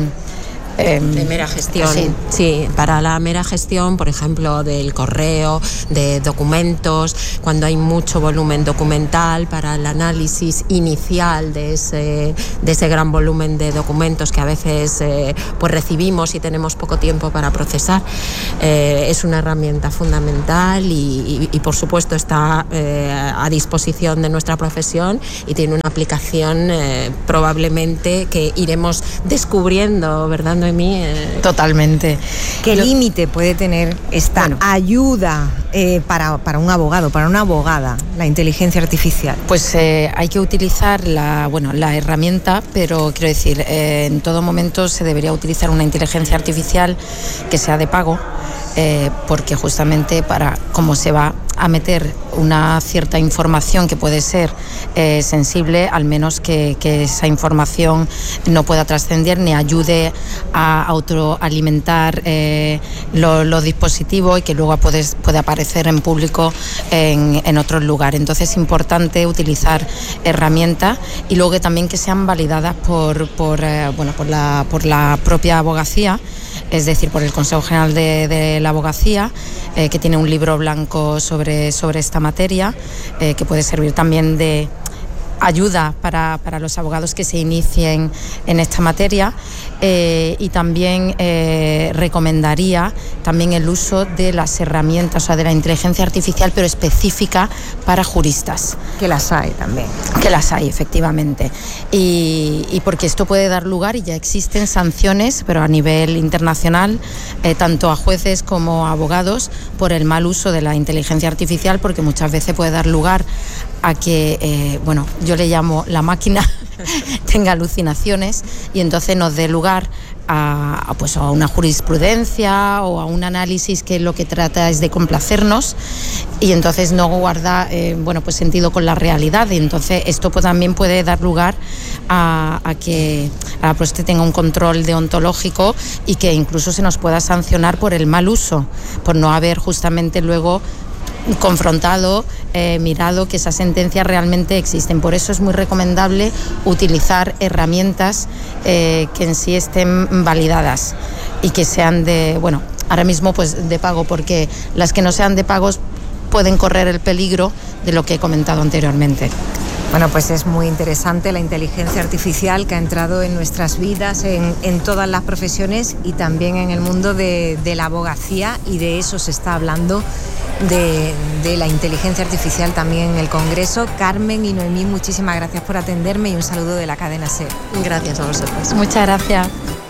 Eh, de mera gestión, sí. sí, para la mera gestión, por ejemplo, del correo, de documentos, cuando hay mucho volumen documental, para el análisis inicial de ese, de ese gran volumen de documentos que a veces eh, pues recibimos y tenemos poco tiempo para procesar, eh, es una herramienta fundamental y, y, y por supuesto está eh, a disposición de nuestra profesión y tiene una aplicación eh, probablemente que iremos descubriendo, ¿verdad? Mí, eh... Totalmente. ¿Qué Lo... límite puede tener esta bueno. ayuda eh, para, para un abogado, para una abogada, la inteligencia artificial? Pues eh, hay que utilizar la, bueno, la herramienta, pero quiero decir, eh, en todo momento se debería utilizar una inteligencia artificial que sea de pago, eh, porque justamente para cómo se va a meter una cierta información que puede ser eh, sensible, al menos que, que esa información no pueda trascender ni ayude a autoalimentar eh, los, los dispositivos y que luego puede, puede aparecer en público en, en otros lugares. Entonces es importante utilizar herramientas y luego también que sean validadas por, por, eh, bueno, por, la, por la propia abogacía, es decir, por el Consejo General de, de la Abogacía, eh, que tiene un libro blanco sobre, sobre esta materia, eh, que puede servir también de ayuda para, para los abogados que se inicien en esta materia eh, y también eh, recomendaría también el uso de las herramientas, o sea, de la inteligencia artificial, pero específica para juristas. Que las hay también. Que las hay, efectivamente. Y, y porque esto puede dar lugar, y ya existen sanciones, pero a nivel internacional, eh, tanto a jueces como a abogados, por el mal uso de la inteligencia artificial, porque muchas veces puede dar lugar a que, eh, bueno, yo le llamo la máquina, tenga alucinaciones y entonces nos dé lugar a, a, pues, a una jurisprudencia o a un análisis que lo que trata es de complacernos y entonces no guarda eh, bueno, pues sentido con la realidad, y entonces esto pues, también puede dar lugar a, a que a la proste tenga un control deontológico y que incluso se nos pueda sancionar por el mal uso, por no haber justamente luego confrontado, eh, mirado que esas sentencias realmente existen. Por eso es muy recomendable utilizar herramientas eh, que en sí estén validadas y que sean de, bueno, ahora mismo pues de pago, porque las que no sean de pagos pueden correr el peligro de lo que he comentado anteriormente. Bueno, pues es muy interesante la inteligencia artificial que ha entrado en nuestras vidas, en, en todas las profesiones y también en el mundo de, de la abogacía, y de eso se está hablando, de, de la inteligencia artificial también en el Congreso. Carmen y Noemí, muchísimas gracias por atenderme y un saludo de la cadena SER. Gracias a vosotros. Muchas gracias.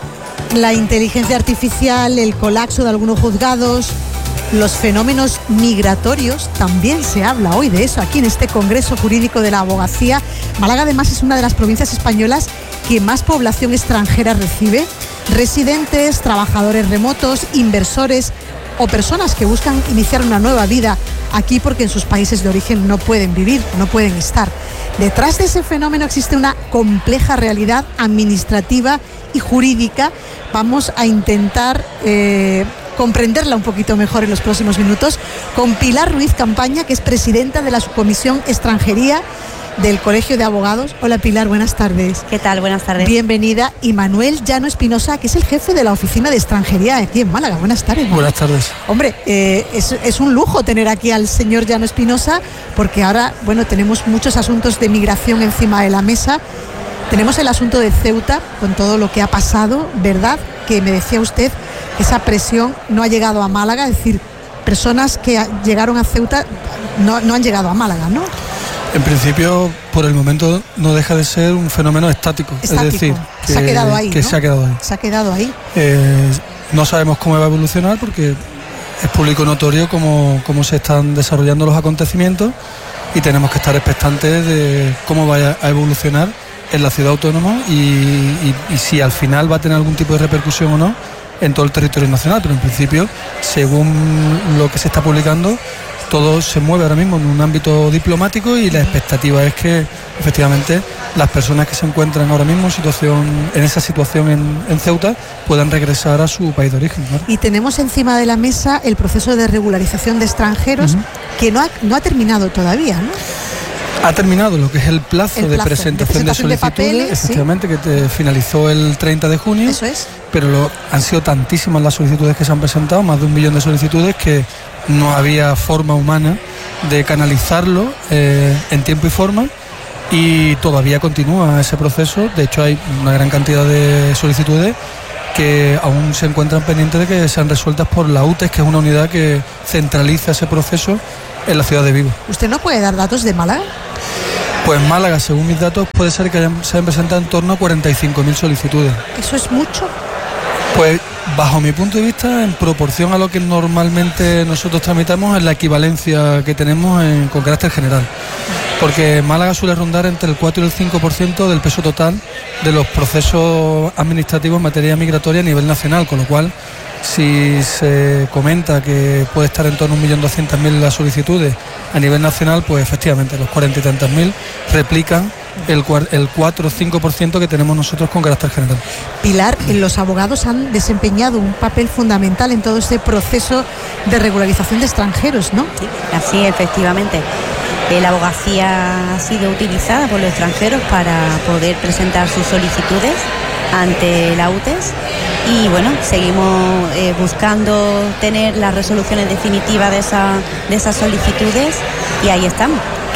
La inteligencia artificial, el colapso de algunos juzgados, los fenómenos migratorios, también se habla hoy de eso aquí en este Congreso Jurídico de la Abogacía. Málaga además es una de las provincias españolas que más población extranjera recibe, residentes, trabajadores remotos, inversores o personas que buscan iniciar una nueva vida aquí porque en sus países de origen no pueden vivir, no pueden estar. Detrás de ese fenómeno existe una compleja realidad administrativa y jurídica. Vamos a intentar eh, comprenderla un poquito mejor en los próximos minutos con Pilar Ruiz Campaña, que es presidenta de la Subcomisión Extranjería del Colegio de Abogados. Hola Pilar, buenas tardes. ¿Qué tal? Buenas tardes. Bienvenida. Y Manuel Llano Espinosa, que es el jefe de la Oficina de Extranjería aquí en Málaga. Buenas tardes. Manuel. Buenas tardes. Hombre, eh, es, es un lujo tener aquí al señor Llano Espinosa, porque ahora, bueno, tenemos muchos asuntos de migración encima de la mesa. Tenemos el asunto de Ceuta, con todo lo que ha pasado, ¿verdad? Que me decía usted, esa presión no ha llegado a Málaga, es decir, personas que llegaron a Ceuta no, no han llegado a Málaga, ¿no? En principio, por el momento, no deja de ser un fenómeno estático. Estático. Es decir, que, se ha quedado ahí, que ¿no? se ha quedado ahí. Se ha quedado ahí. Eh, no sabemos cómo va a evolucionar porque es público notorio cómo, cómo se están desarrollando los acontecimientos y tenemos que estar expectantes de cómo vaya a evolucionar en la ciudad autónoma y, y, y si al final va a tener algún tipo de repercusión o no en todo el territorio nacional, pero en principio, según lo que se está publicando, todo se mueve ahora mismo en un ámbito diplomático y la expectativa es que efectivamente las personas que se encuentran ahora mismo en, situación, en esa situación en, en Ceuta puedan regresar a su país de origen, ¿no? Y tenemos encima de la mesa el proceso de regularización de extranjeros, uh-huh, que no ha, no ha terminado todavía, ¿no? Ha terminado lo que es el plazo, el plazo de, presentación de presentación de solicitudes, de papeles, efectivamente, ¿sí? Que te finalizó el treinta de junio. Eso es. Pero lo, han sido tantísimas las solicitudes que se han presentado, más de un millón de solicitudes, que no había forma humana de canalizarlo eh, en tiempo y forma, y todavía continúa ese proceso. De hecho, hay una gran cantidad de solicitudes que aún se encuentran pendientes de que sean resueltas por la U T E S, que es una unidad que centraliza ese proceso en la ciudad de Vigo. ¿Usted no puede dar datos de Málaga? Pues en Málaga, según mis datos, puede ser que hayan, se hayan presentado en torno a cuarenta y cinco mil solicitudes. ¿Eso es mucho? Pues bajo mi punto de vista, en proporción a lo que normalmente nosotros tramitamos, es la equivalencia que tenemos en, con carácter general. Porque Málaga suele rondar entre el cuatro y el cinco por ciento del peso total de los procesos administrativos en materia migratoria a nivel nacional, con lo cual, si se comenta que puede estar en torno a un millón doscientas mil las solicitudes a nivel nacional, pues efectivamente los cuarenta y tantas mil replican el, el cuatro o cinco por ciento que tenemos nosotros con carácter general. Pilar, los abogados han desempeñado un papel fundamental en todo este proceso de regularización de extranjeros, ¿no? Sí, así efectivamente. La abogacía ha sido utilizada por los extranjeros para poder presentar sus solicitudes ante la U T E S y bueno, seguimos eh, buscando tener las resoluciones definitivas de, esa, de esas solicitudes y ahí estamos.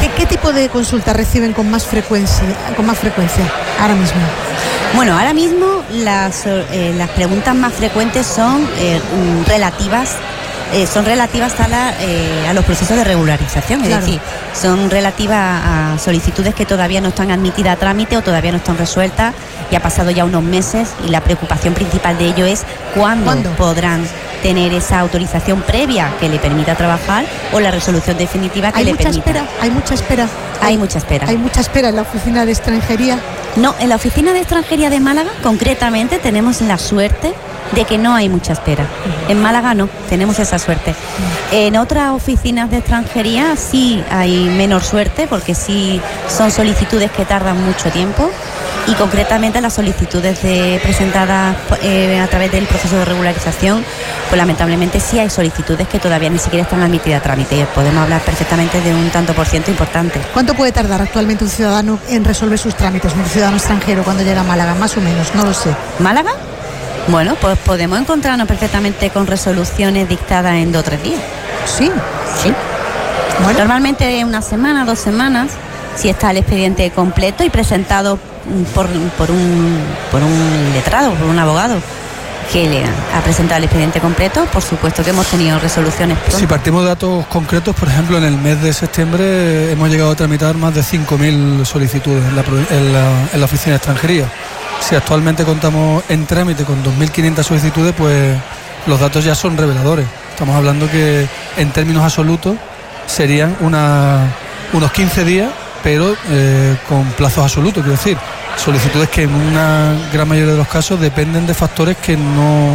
¿Qué, qué tipo de consultas reciben con más frecuencia, con más frecuencia ahora mismo? Bueno, ahora mismo las, eh, las preguntas más frecuentes son eh, relativas Eh, son relativas a, la, eh, a los procesos de regularización, es claro. decir, son relativas a solicitudes que todavía no están admitidas a trámite o todavía no están resueltas y ha pasado ya unos meses y la preocupación principal de ello es cuándo, ¿Cuándo? podrán tener esa autorización previa que le permita trabajar o la resolución definitiva que ¿Hay le mucha permita. Espera? ¿Hay mucha espera? Hay mucha espera. ¿Hay mucha espera en la oficina de extranjería? No, en la oficina de extranjería de Málaga concretamente tenemos la suerte de que no hay mucha espera. En Málaga no, tenemos esa suerte. En otras oficinas de extranjería sí hay menor suerte porque sí son solicitudes que tardan mucho tiempo y concretamente las solicitudes de, presentadas eh, a través del proceso de regularización, pues lamentablemente sí hay solicitudes que todavía ni siquiera están admitidas a trámite y podemos hablar perfectamente de un tanto por ciento importante. ¿Cuánto puede tardar actualmente un ciudadano en resolver sus trámites, un ciudadano extranjero cuando llega a Málaga? Más o menos, no lo sé. ¿Málaga? Bueno, pues podemos encontrarnos perfectamente con resoluciones dictadas en dos o tres días. Sí. Sí. Bueno. Normalmente una semana, dos semanas, si está el expediente completo y presentado por, por, un, por un letrado, por un abogado que le ha presentado el expediente completo, por supuesto que hemos tenido resoluciones pronto. Si partimos de datos concretos, por ejemplo, en el mes de septiembre hemos llegado a tramitar más de cinco mil solicitudes en la, en la, en la oficina de extranjería. Si actualmente contamos en trámite con dos mil quinientas solicitudes, pues los datos ya son reveladores. Estamos hablando que en términos absolutos serían una, unos quince días, pero eh, con plazos absolutos, quiero decir, solicitudes que en una gran mayoría de los casos dependen de factores que no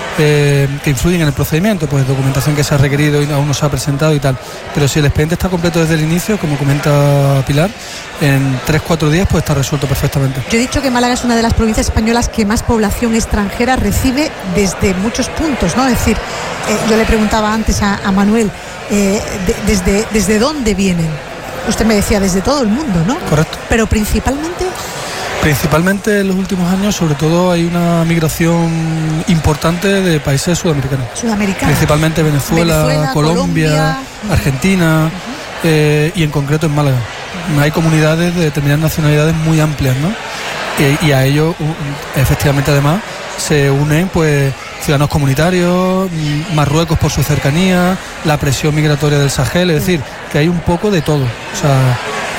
eh, que influyen en el procedimiento, pues documentación que se ha requerido y aún no se ha presentado y tal. Pero si el expediente está completo desde el inicio, como comenta Pilar, en tres cuatro días puede estar resuelto perfectamente. Yo he dicho que Málaga es una de las provincias españolas que más población extranjera recibe desde muchos puntos, ¿no? Es decir, eh, yo le preguntaba antes a, a Manuel, eh, de, desde, ¿desde dónde vienen? Usted me decía desde todo el mundo, ¿no? Correcto. Pero principalmente... Principalmente en los últimos años, sobre todo, hay una migración importante de países sudamericanos. Sudamericanos. Principalmente Venezuela, Venezuela Colombia, Colombia, Argentina uh-huh. eh, y en concreto en Málaga. Hay comunidades de determinadas nacionalidades muy amplias, ¿no? Y, y a ello, efectivamente, además, se unen pues ciudadanos comunitarios, Marruecos por su cercanía, la presión migratoria del Sahel, es decir, que hay un poco de todo. O sea,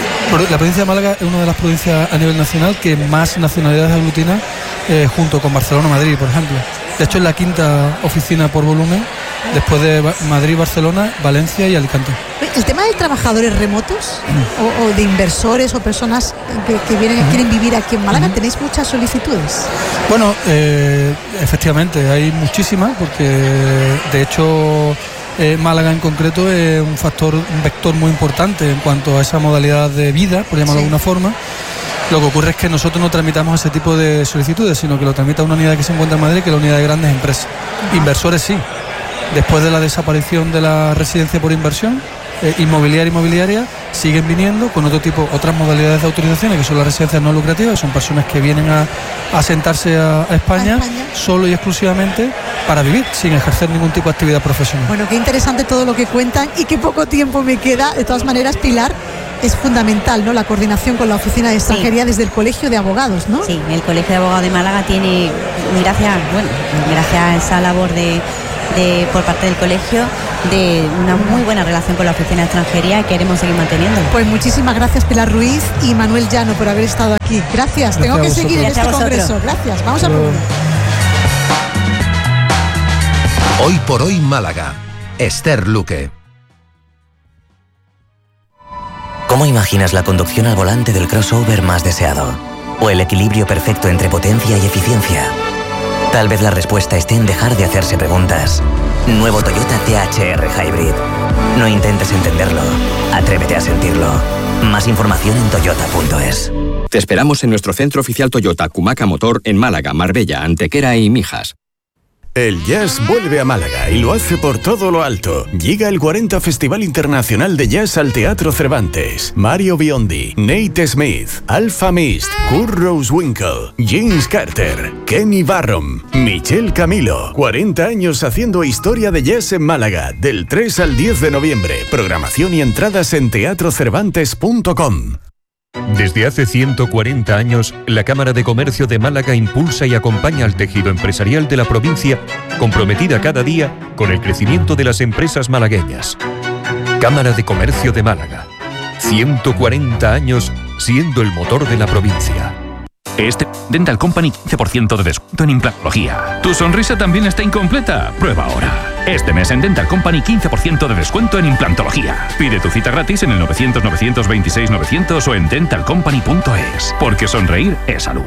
la provincia de Málaga es una de las provincias a nivel nacional que más nacionalidades aglutina, eh, junto con Barcelona o Madrid, por ejemplo. De hecho, es la quinta oficina por volumen, después de Madrid, Barcelona, Valencia y Alicante. El tema de trabajadores remotos mm. o, o de inversores o personas que, que vienen, mm. quieren vivir aquí en Málaga, mm. ¿tenéis muchas solicitudes? Bueno, eh, efectivamente, hay muchísimas, porque de hecho... Eh, Málaga en concreto es un factor, un vector muy importante en cuanto a esa modalidad de vida, por llamarlo sí. de alguna forma. Lo que ocurre es que nosotros no tramitamos ese tipo de solicitudes, sino que lo tramita una unidad que se encuentra en Madrid, que es la unidad de grandes empresas. Uh-huh. Inversores sí. Después de la desaparición de la residencia por inversión, eh, inmobiliaria inmobiliaria, siguen viniendo con otro tipo, otras modalidades de autorizaciones, que son las residencias no lucrativas, que son personas que vienen a, a asentarse a, a, España, a España solo y exclusivamente para vivir, sin ejercer ningún tipo de actividad profesional. Bueno, qué interesante todo lo que cuentan y qué poco tiempo me queda. De todas maneras, Pilar, es fundamental, ¿no?, la coordinación con la Oficina de Extranjería sí. desde el Colegio de Abogados, ¿no? Sí, el Colegio de Abogados de Málaga tiene, gracias, bueno, gracias a esa labor de De, por parte del colegio, de una muy buena relación con la Oficina de Extranjería y queremos seguir manteniendo. Pues muchísimas gracias, Pilar Ruiz y Manuel Llano, por haber estado aquí. Gracias, gracias tengo que seguir en este congreso. Gracias, vamos a probar. Hoy por hoy Málaga, Esther Luque. ¿Cómo imaginas la conducción al volante del crossover más deseado? ¿O el equilibrio perfecto entre potencia y eficiencia? Tal vez la respuesta esté en dejar de hacerse preguntas. Nuevo Toyota T H R Hybrid. No intentes entenderlo, atrévete a sentirlo. Más información en toyota punto es. Te esperamos en nuestro centro oficial Toyota Cumaca Motor en Málaga, Marbella, Antequera y Mijas. El jazz vuelve a Málaga y lo hace por todo lo alto. Llega el cuarenta Festival Internacional de Jazz al Teatro Cervantes. Mario Biondi, Nate Smith, Alfa Mist, Kurt Rosewinkle, James Carter, Kenny Barron, Michel Camilo. cuarenta años haciendo historia de jazz en Málaga, del tres al diez de noviembre. Programación y entradas en teatro cervantes punto com. Desde hace ciento cuarenta años, la Cámara de Comercio de Málaga impulsa y acompaña al tejido empresarial de la provincia, comprometida cada día con el crecimiento de las empresas malagueñas. Cámara de Comercio de Málaga. ciento cuarenta años siendo el motor de la provincia. Este Dental Company quince por ciento de descuento en implantología. ¿Tu sonrisa también está incompleta? Prueba ahora. Este mes en Dental Company quince por ciento de descuento en implantología. Pide tu cita gratis en el novecientos, novecientos veintiséis, novecientos o en dental company punto es. Porque sonreír es salud.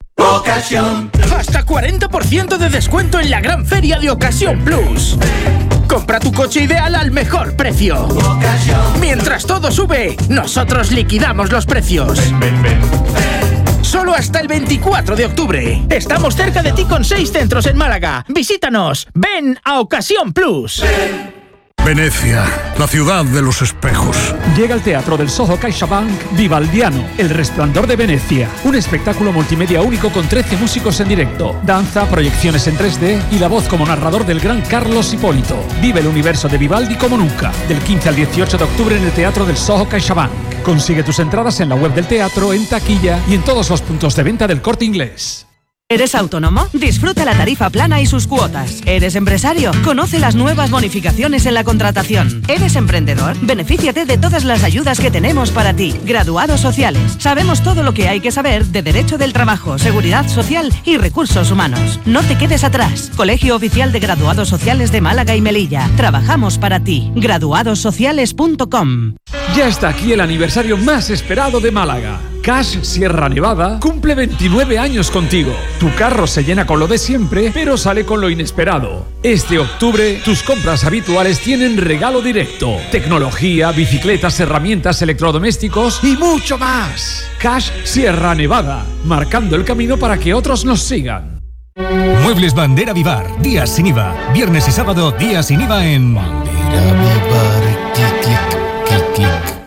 Ocasión. Hasta cuarenta por ciento de descuento en la gran feria de Ocasión Plus. Compra tu coche ideal al mejor precio. Ocasión. Mientras todo sube, nosotros liquidamos los precios. Ven, ven, ven, ven. Solo hasta el veinticuatro de octubre. Estamos cerca de ti con seis centros en Málaga. Visítanos. Ven a Ocasión Plus. Venecia, la ciudad de los espejos. Llega al Teatro del Soho CaixaBank Vivaldiano, El Resplandor de Venecia. Un espectáculo multimedia único con trece músicos en directo, danza, proyecciones en tres D y la voz como narrador del gran Carlos Hipólito. Vive el universo de Vivaldi como nunca. Del quince al dieciocho de octubre en el Teatro del Soho CaixaBank. Consigue tus entradas en la web del teatro, en taquilla y en todos los puntos de venta del Corte Inglés. ¿Eres autónomo? Disfruta la tarifa plana y sus cuotas. ¿Eres empresario? Conoce las nuevas bonificaciones en la contratación. ¿Eres emprendedor? Benefíciate de todas las ayudas que tenemos para ti. Graduados sociales. Sabemos todo lo que hay que saber de Derecho del Trabajo, Seguridad Social y Recursos Humanos. No te quedes atrás. Colegio Oficial de Graduados Sociales de Málaga y Melilla. Trabajamos para ti. graduados sociales punto com. Ya está aquí el aniversario más esperado de Málaga. Cash Sierra Nevada cumple veintinueve años contigo. Tu carro se llena con lo de siempre, pero sale con lo inesperado. Este octubre, tus compras habituales tienen regalo directo. Tecnología, bicicletas, herramientas, electrodomésticos y mucho más. Cash Sierra Nevada, marcando el camino para que otros nos sigan. Muebles Bandera Vivar, días sin I V A. Viernes y sábado, días sin I V A en Bandera Vivar. Clic, clic, clic, clic.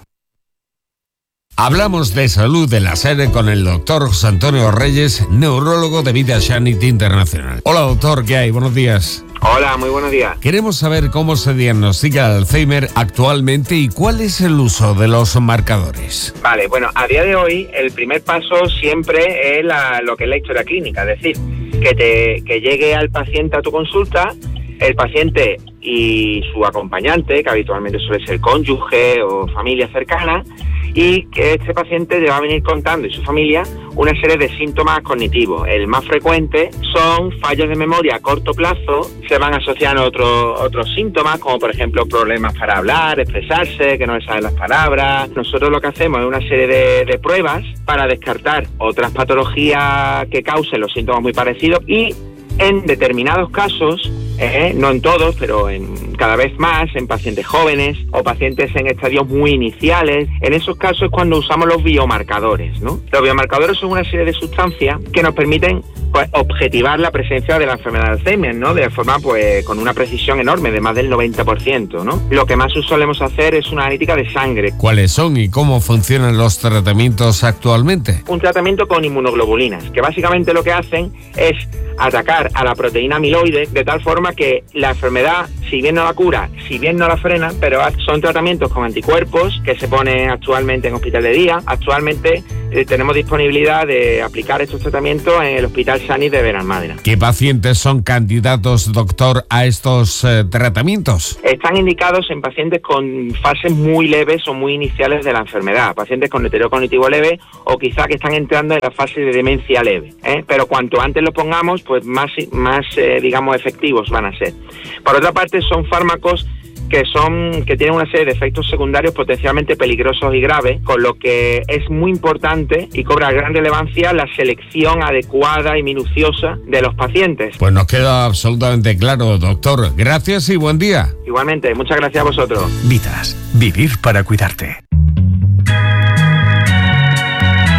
Hablamos de salud de la SER con el doctor José Antonio Reyes, neurólogo de Vida Sanity Internacional. Hola doctor, ¿qué hay? Buenos días. Hola, muy buenos días. Queremos saber cómo se diagnostica el Alzheimer actualmente y cuál es el uso de los marcadores. Vale, bueno, a día de hoy el primer paso siempre es la, lo que es la historia clínica, es decir, que, te, que llegue al paciente a tu consulta, el paciente y su acompañante, que habitualmente suele ser cónyuge o familia cercana, y que este paciente le va a venir contando y su familia una serie de síntomas cognitivos. El más frecuente son fallos de memoria a corto plazo, se van asociando otros otros síntomas, como por ejemplo problemas para hablar, expresarse, que no le salen las palabras. Nosotros lo que hacemos es una serie de, de pruebas para descartar otras patologías que causen los síntomas muy parecidos y en determinados casos, eh, no en todos, pero en cada vez más, en pacientes jóvenes o pacientes en estadios muy iniciales, en esos casos es cuando usamos los biomarcadores, ¿no? Los biomarcadores son una serie de sustancias que nos permiten pues, objetivar la presencia de la enfermedad de Alzheimer, ¿no? De forma, pues, con una precisión enorme, de más del noventa por ciento, ¿no? Lo que más solemos hacer es una analítica de sangre. ¿Cuáles son y cómo funcionan los tratamientos actualmente? Un tratamiento con inmunoglobulinas, que básicamente lo que hacen es atacar a la proteína amiloide de tal forma que la enfermedad, si bien no la cura, si bien no la frena, pero son tratamientos con anticuerpos que se ponen actualmente en hospital de día. Actualmente eh, tenemos disponibilidad de aplicar estos tratamientos en el Hospital Sanit de Benalmádena. ¿Qué pacientes son candidatos, doctor, a estos eh, tratamientos? Están indicados en pacientes con fases muy leves o muy iniciales de la enfermedad, pacientes con deterioro cognitivo leve o quizá que están entrando en la fase de demencia leve, ¿eh? Pero cuanto antes lo pongamos, pues más, más eh, digamos, efectivos van a ser. Por otra parte, son fármacos que son que tienen una serie de efectos secundarios potencialmente peligrosos y graves, con lo que es muy importante y cobra gran relevancia la selección adecuada y minuciosa de los pacientes. Pues nos queda absolutamente claro, doctor. Gracias y buen día. Igualmente, muchas gracias a vosotros. Vitas, vivir para cuidarte.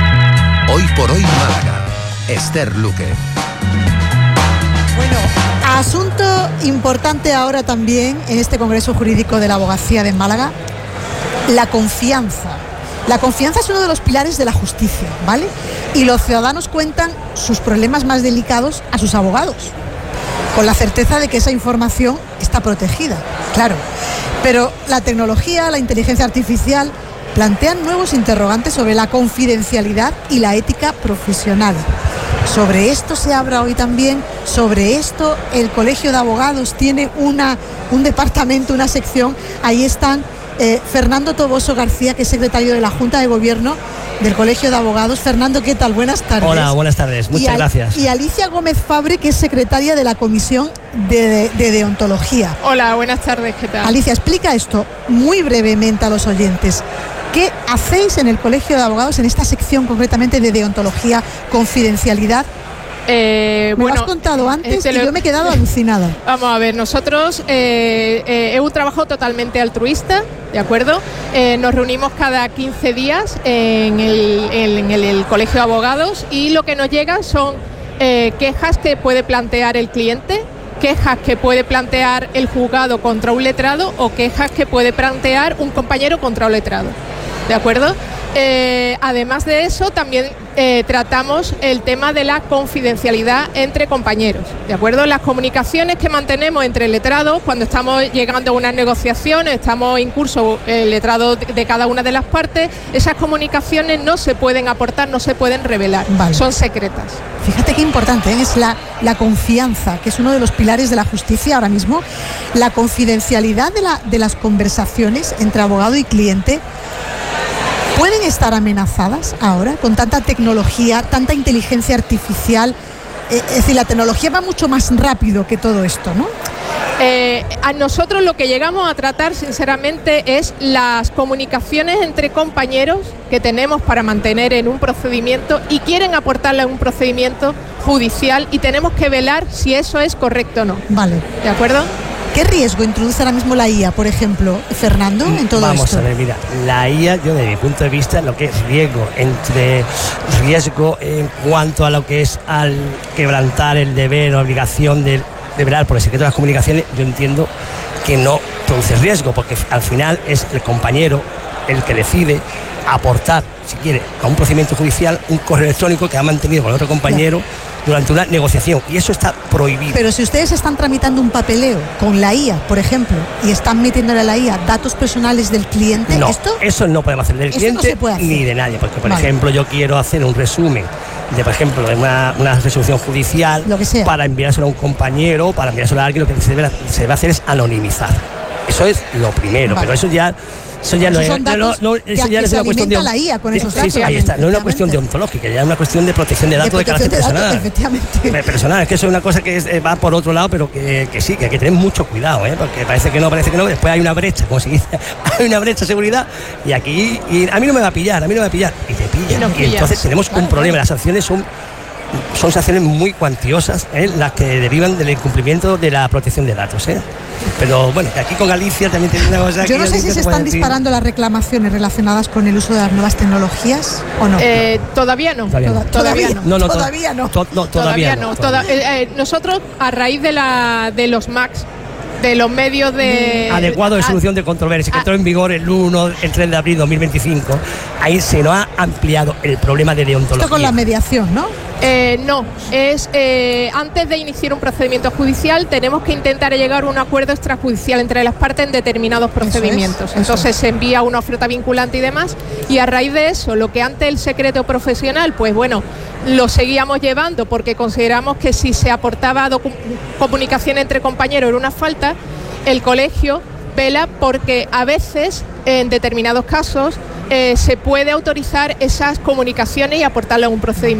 Hoy por hoy Málaga, Esther Luque. Bueno, Asunto importante ahora también en este Congreso Jurídico de la Abogacía de Málaga, la confianza. La confianza es uno de los pilares de la justicia, ¿vale? Y los ciudadanos cuentan sus problemas más delicados a sus abogados, con la certeza de que esa información está protegida, claro. Pero la tecnología, la inteligencia artificial, plantean nuevos interrogantes sobre la confidencialidad y la ética profesional. Sobre esto se habla hoy también, sobre esto el Colegio de Abogados tiene una, un departamento, una sección, ahí están eh, Fernando Toboso García, que es secretario de la Junta de Gobierno del Colegio de Abogados. Fernando, ¿qué tal? Buenas tardes. Hola, buenas tardes, muchas y gracias. Y Alicia Gómez Fabre, que es secretaria de la Comisión de, de, de Deontología. Hola, buenas tardes, ¿qué tal? Alicia, explica esto muy brevemente a los oyentes. ¿Qué hacéis en el Colegio de Abogados en esta sección concretamente de deontología, confidencialidad? Eh, me bueno, lo has contado antes eh, y yo me he quedado alucinada. Vamos a ver, nosotros eh, eh, es un trabajo totalmente altruista, ¿de acuerdo? Eh, nos reunimos cada quince días en el, en el, el Colegio de Abogados y lo que nos llega son eh, quejas que puede plantear el cliente, quejas que puede plantear el juzgado contra un letrado o quejas que puede plantear un compañero contra un letrado, ¿de acuerdo? Eh, además de eso, también eh, tratamos el tema de la confidencialidad entre compañeros, ¿de acuerdo? Las comunicaciones que mantenemos entre letrados, cuando estamos llegando a unas negociaciones, estamos en curso el letrado de cada una de las partes, esas comunicaciones no se pueden aportar, no se pueden revelar, vale. Son secretas. Fíjate qué importante ¿eh? es la, la confianza, que es uno de los pilares de la justicia ahora mismo, la confidencialidad de, la, de las conversaciones entre abogado y cliente. ¿Pueden estar amenazadas ahora con tanta tecnología, tanta inteligencia artificial? Eh, es decir, la tecnología va mucho más rápido que todo esto, ¿no? Eh, a nosotros lo que llegamos a tratar, sinceramente, es las comunicaciones entre compañeros que tenemos para mantener en un procedimiento y quieren aportarle a un procedimiento judicial y tenemos que velar si eso es correcto o no. Vale. ¿De acuerdo? ¿Qué riesgo introduce ahora mismo la I A, por ejemplo, Fernando, en todo Vamos esto? Vamos a ver, mira, la I A, yo desde mi punto de vista, lo que es riesgo, entre riesgo en cuanto a lo que es al quebrantar el deber o obligación de, de velar por el secreto de las comunicaciones, yo entiendo que no produce riesgo, porque al final es el compañero el que decide aportar, si quiere, a un procedimiento judicial un correo electrónico que ha mantenido con otro compañero durante una negociación, y eso está prohibido. Pero si ustedes están tramitando un papeleo con la I A, por ejemplo, y están metiéndole a la I A datos personales del cliente, no, ¿esto? eso no podemos hacer del cliente no ni de nadie, porque por vale. ejemplo yo quiero hacer un resumen de, por ejemplo, de una, una resolución judicial para enviárselo a un compañero, para enviárselo a alguien, lo que se debe, se debe hacer es anonimizar. Eso es lo primero, vale. pero eso ya Eso ya, no es, no, no, eso ya es una cuestión de la I A con esos sí, sí, ahí está. No es una cuestión deontológica, ya es una cuestión de protección de datos de, de carácter de personal. Datos, efectivamente. Personal, es que eso es una cosa que es, va por otro lado, pero que, que sí, que hay que tener mucho cuidado, ¿eh? Porque parece que no, parece que no. Después hay una brecha, como se dice, hay una brecha de seguridad y aquí y a mí no me va a pillar, a mí no me va a pillar y te pillan. Y, y entonces tenemos un problema. Las sanciones son son sanciones muy cuantiosas, ¿eh? Las que derivan del incumplimiento de la protección de datos, ¿eh? Pero bueno, que aquí con Galicia también tiene una cosa. Yo no sé si se están disparando las reclamaciones relacionadas con el uso de las nuevas tecnologías o no. Eh, todavía no. Todavía no. Todavía no. no, no todavía no. To, no todavía, todavía no. no. Toda, eh, eh, nosotros, a raíz de, la, de los Macs, de los medios de... adecuado de solución de controversia, que entró en vigor el uno, el tres de abril de dos mil veinticinco, ahí se nos ha ampliado el problema de deontología. Esto con la mediación, ¿no? Eh, no, es eh, antes de iniciar un procedimiento judicial tenemos que intentar llegar a un acuerdo extrajudicial entre las partes en determinados procedimientos. Eso es, Entonces eso. se envía una oferta vinculante y demás, y a raíz de eso, lo que antes el secreto profesional, pues bueno, lo seguíamos llevando porque consideramos que si se aportaba comunicación entre compañeros era una falta. El colegio vela porque a veces, en determinados casos, eh, se puede autorizar esas comunicaciones y aportarle a un procedimiento.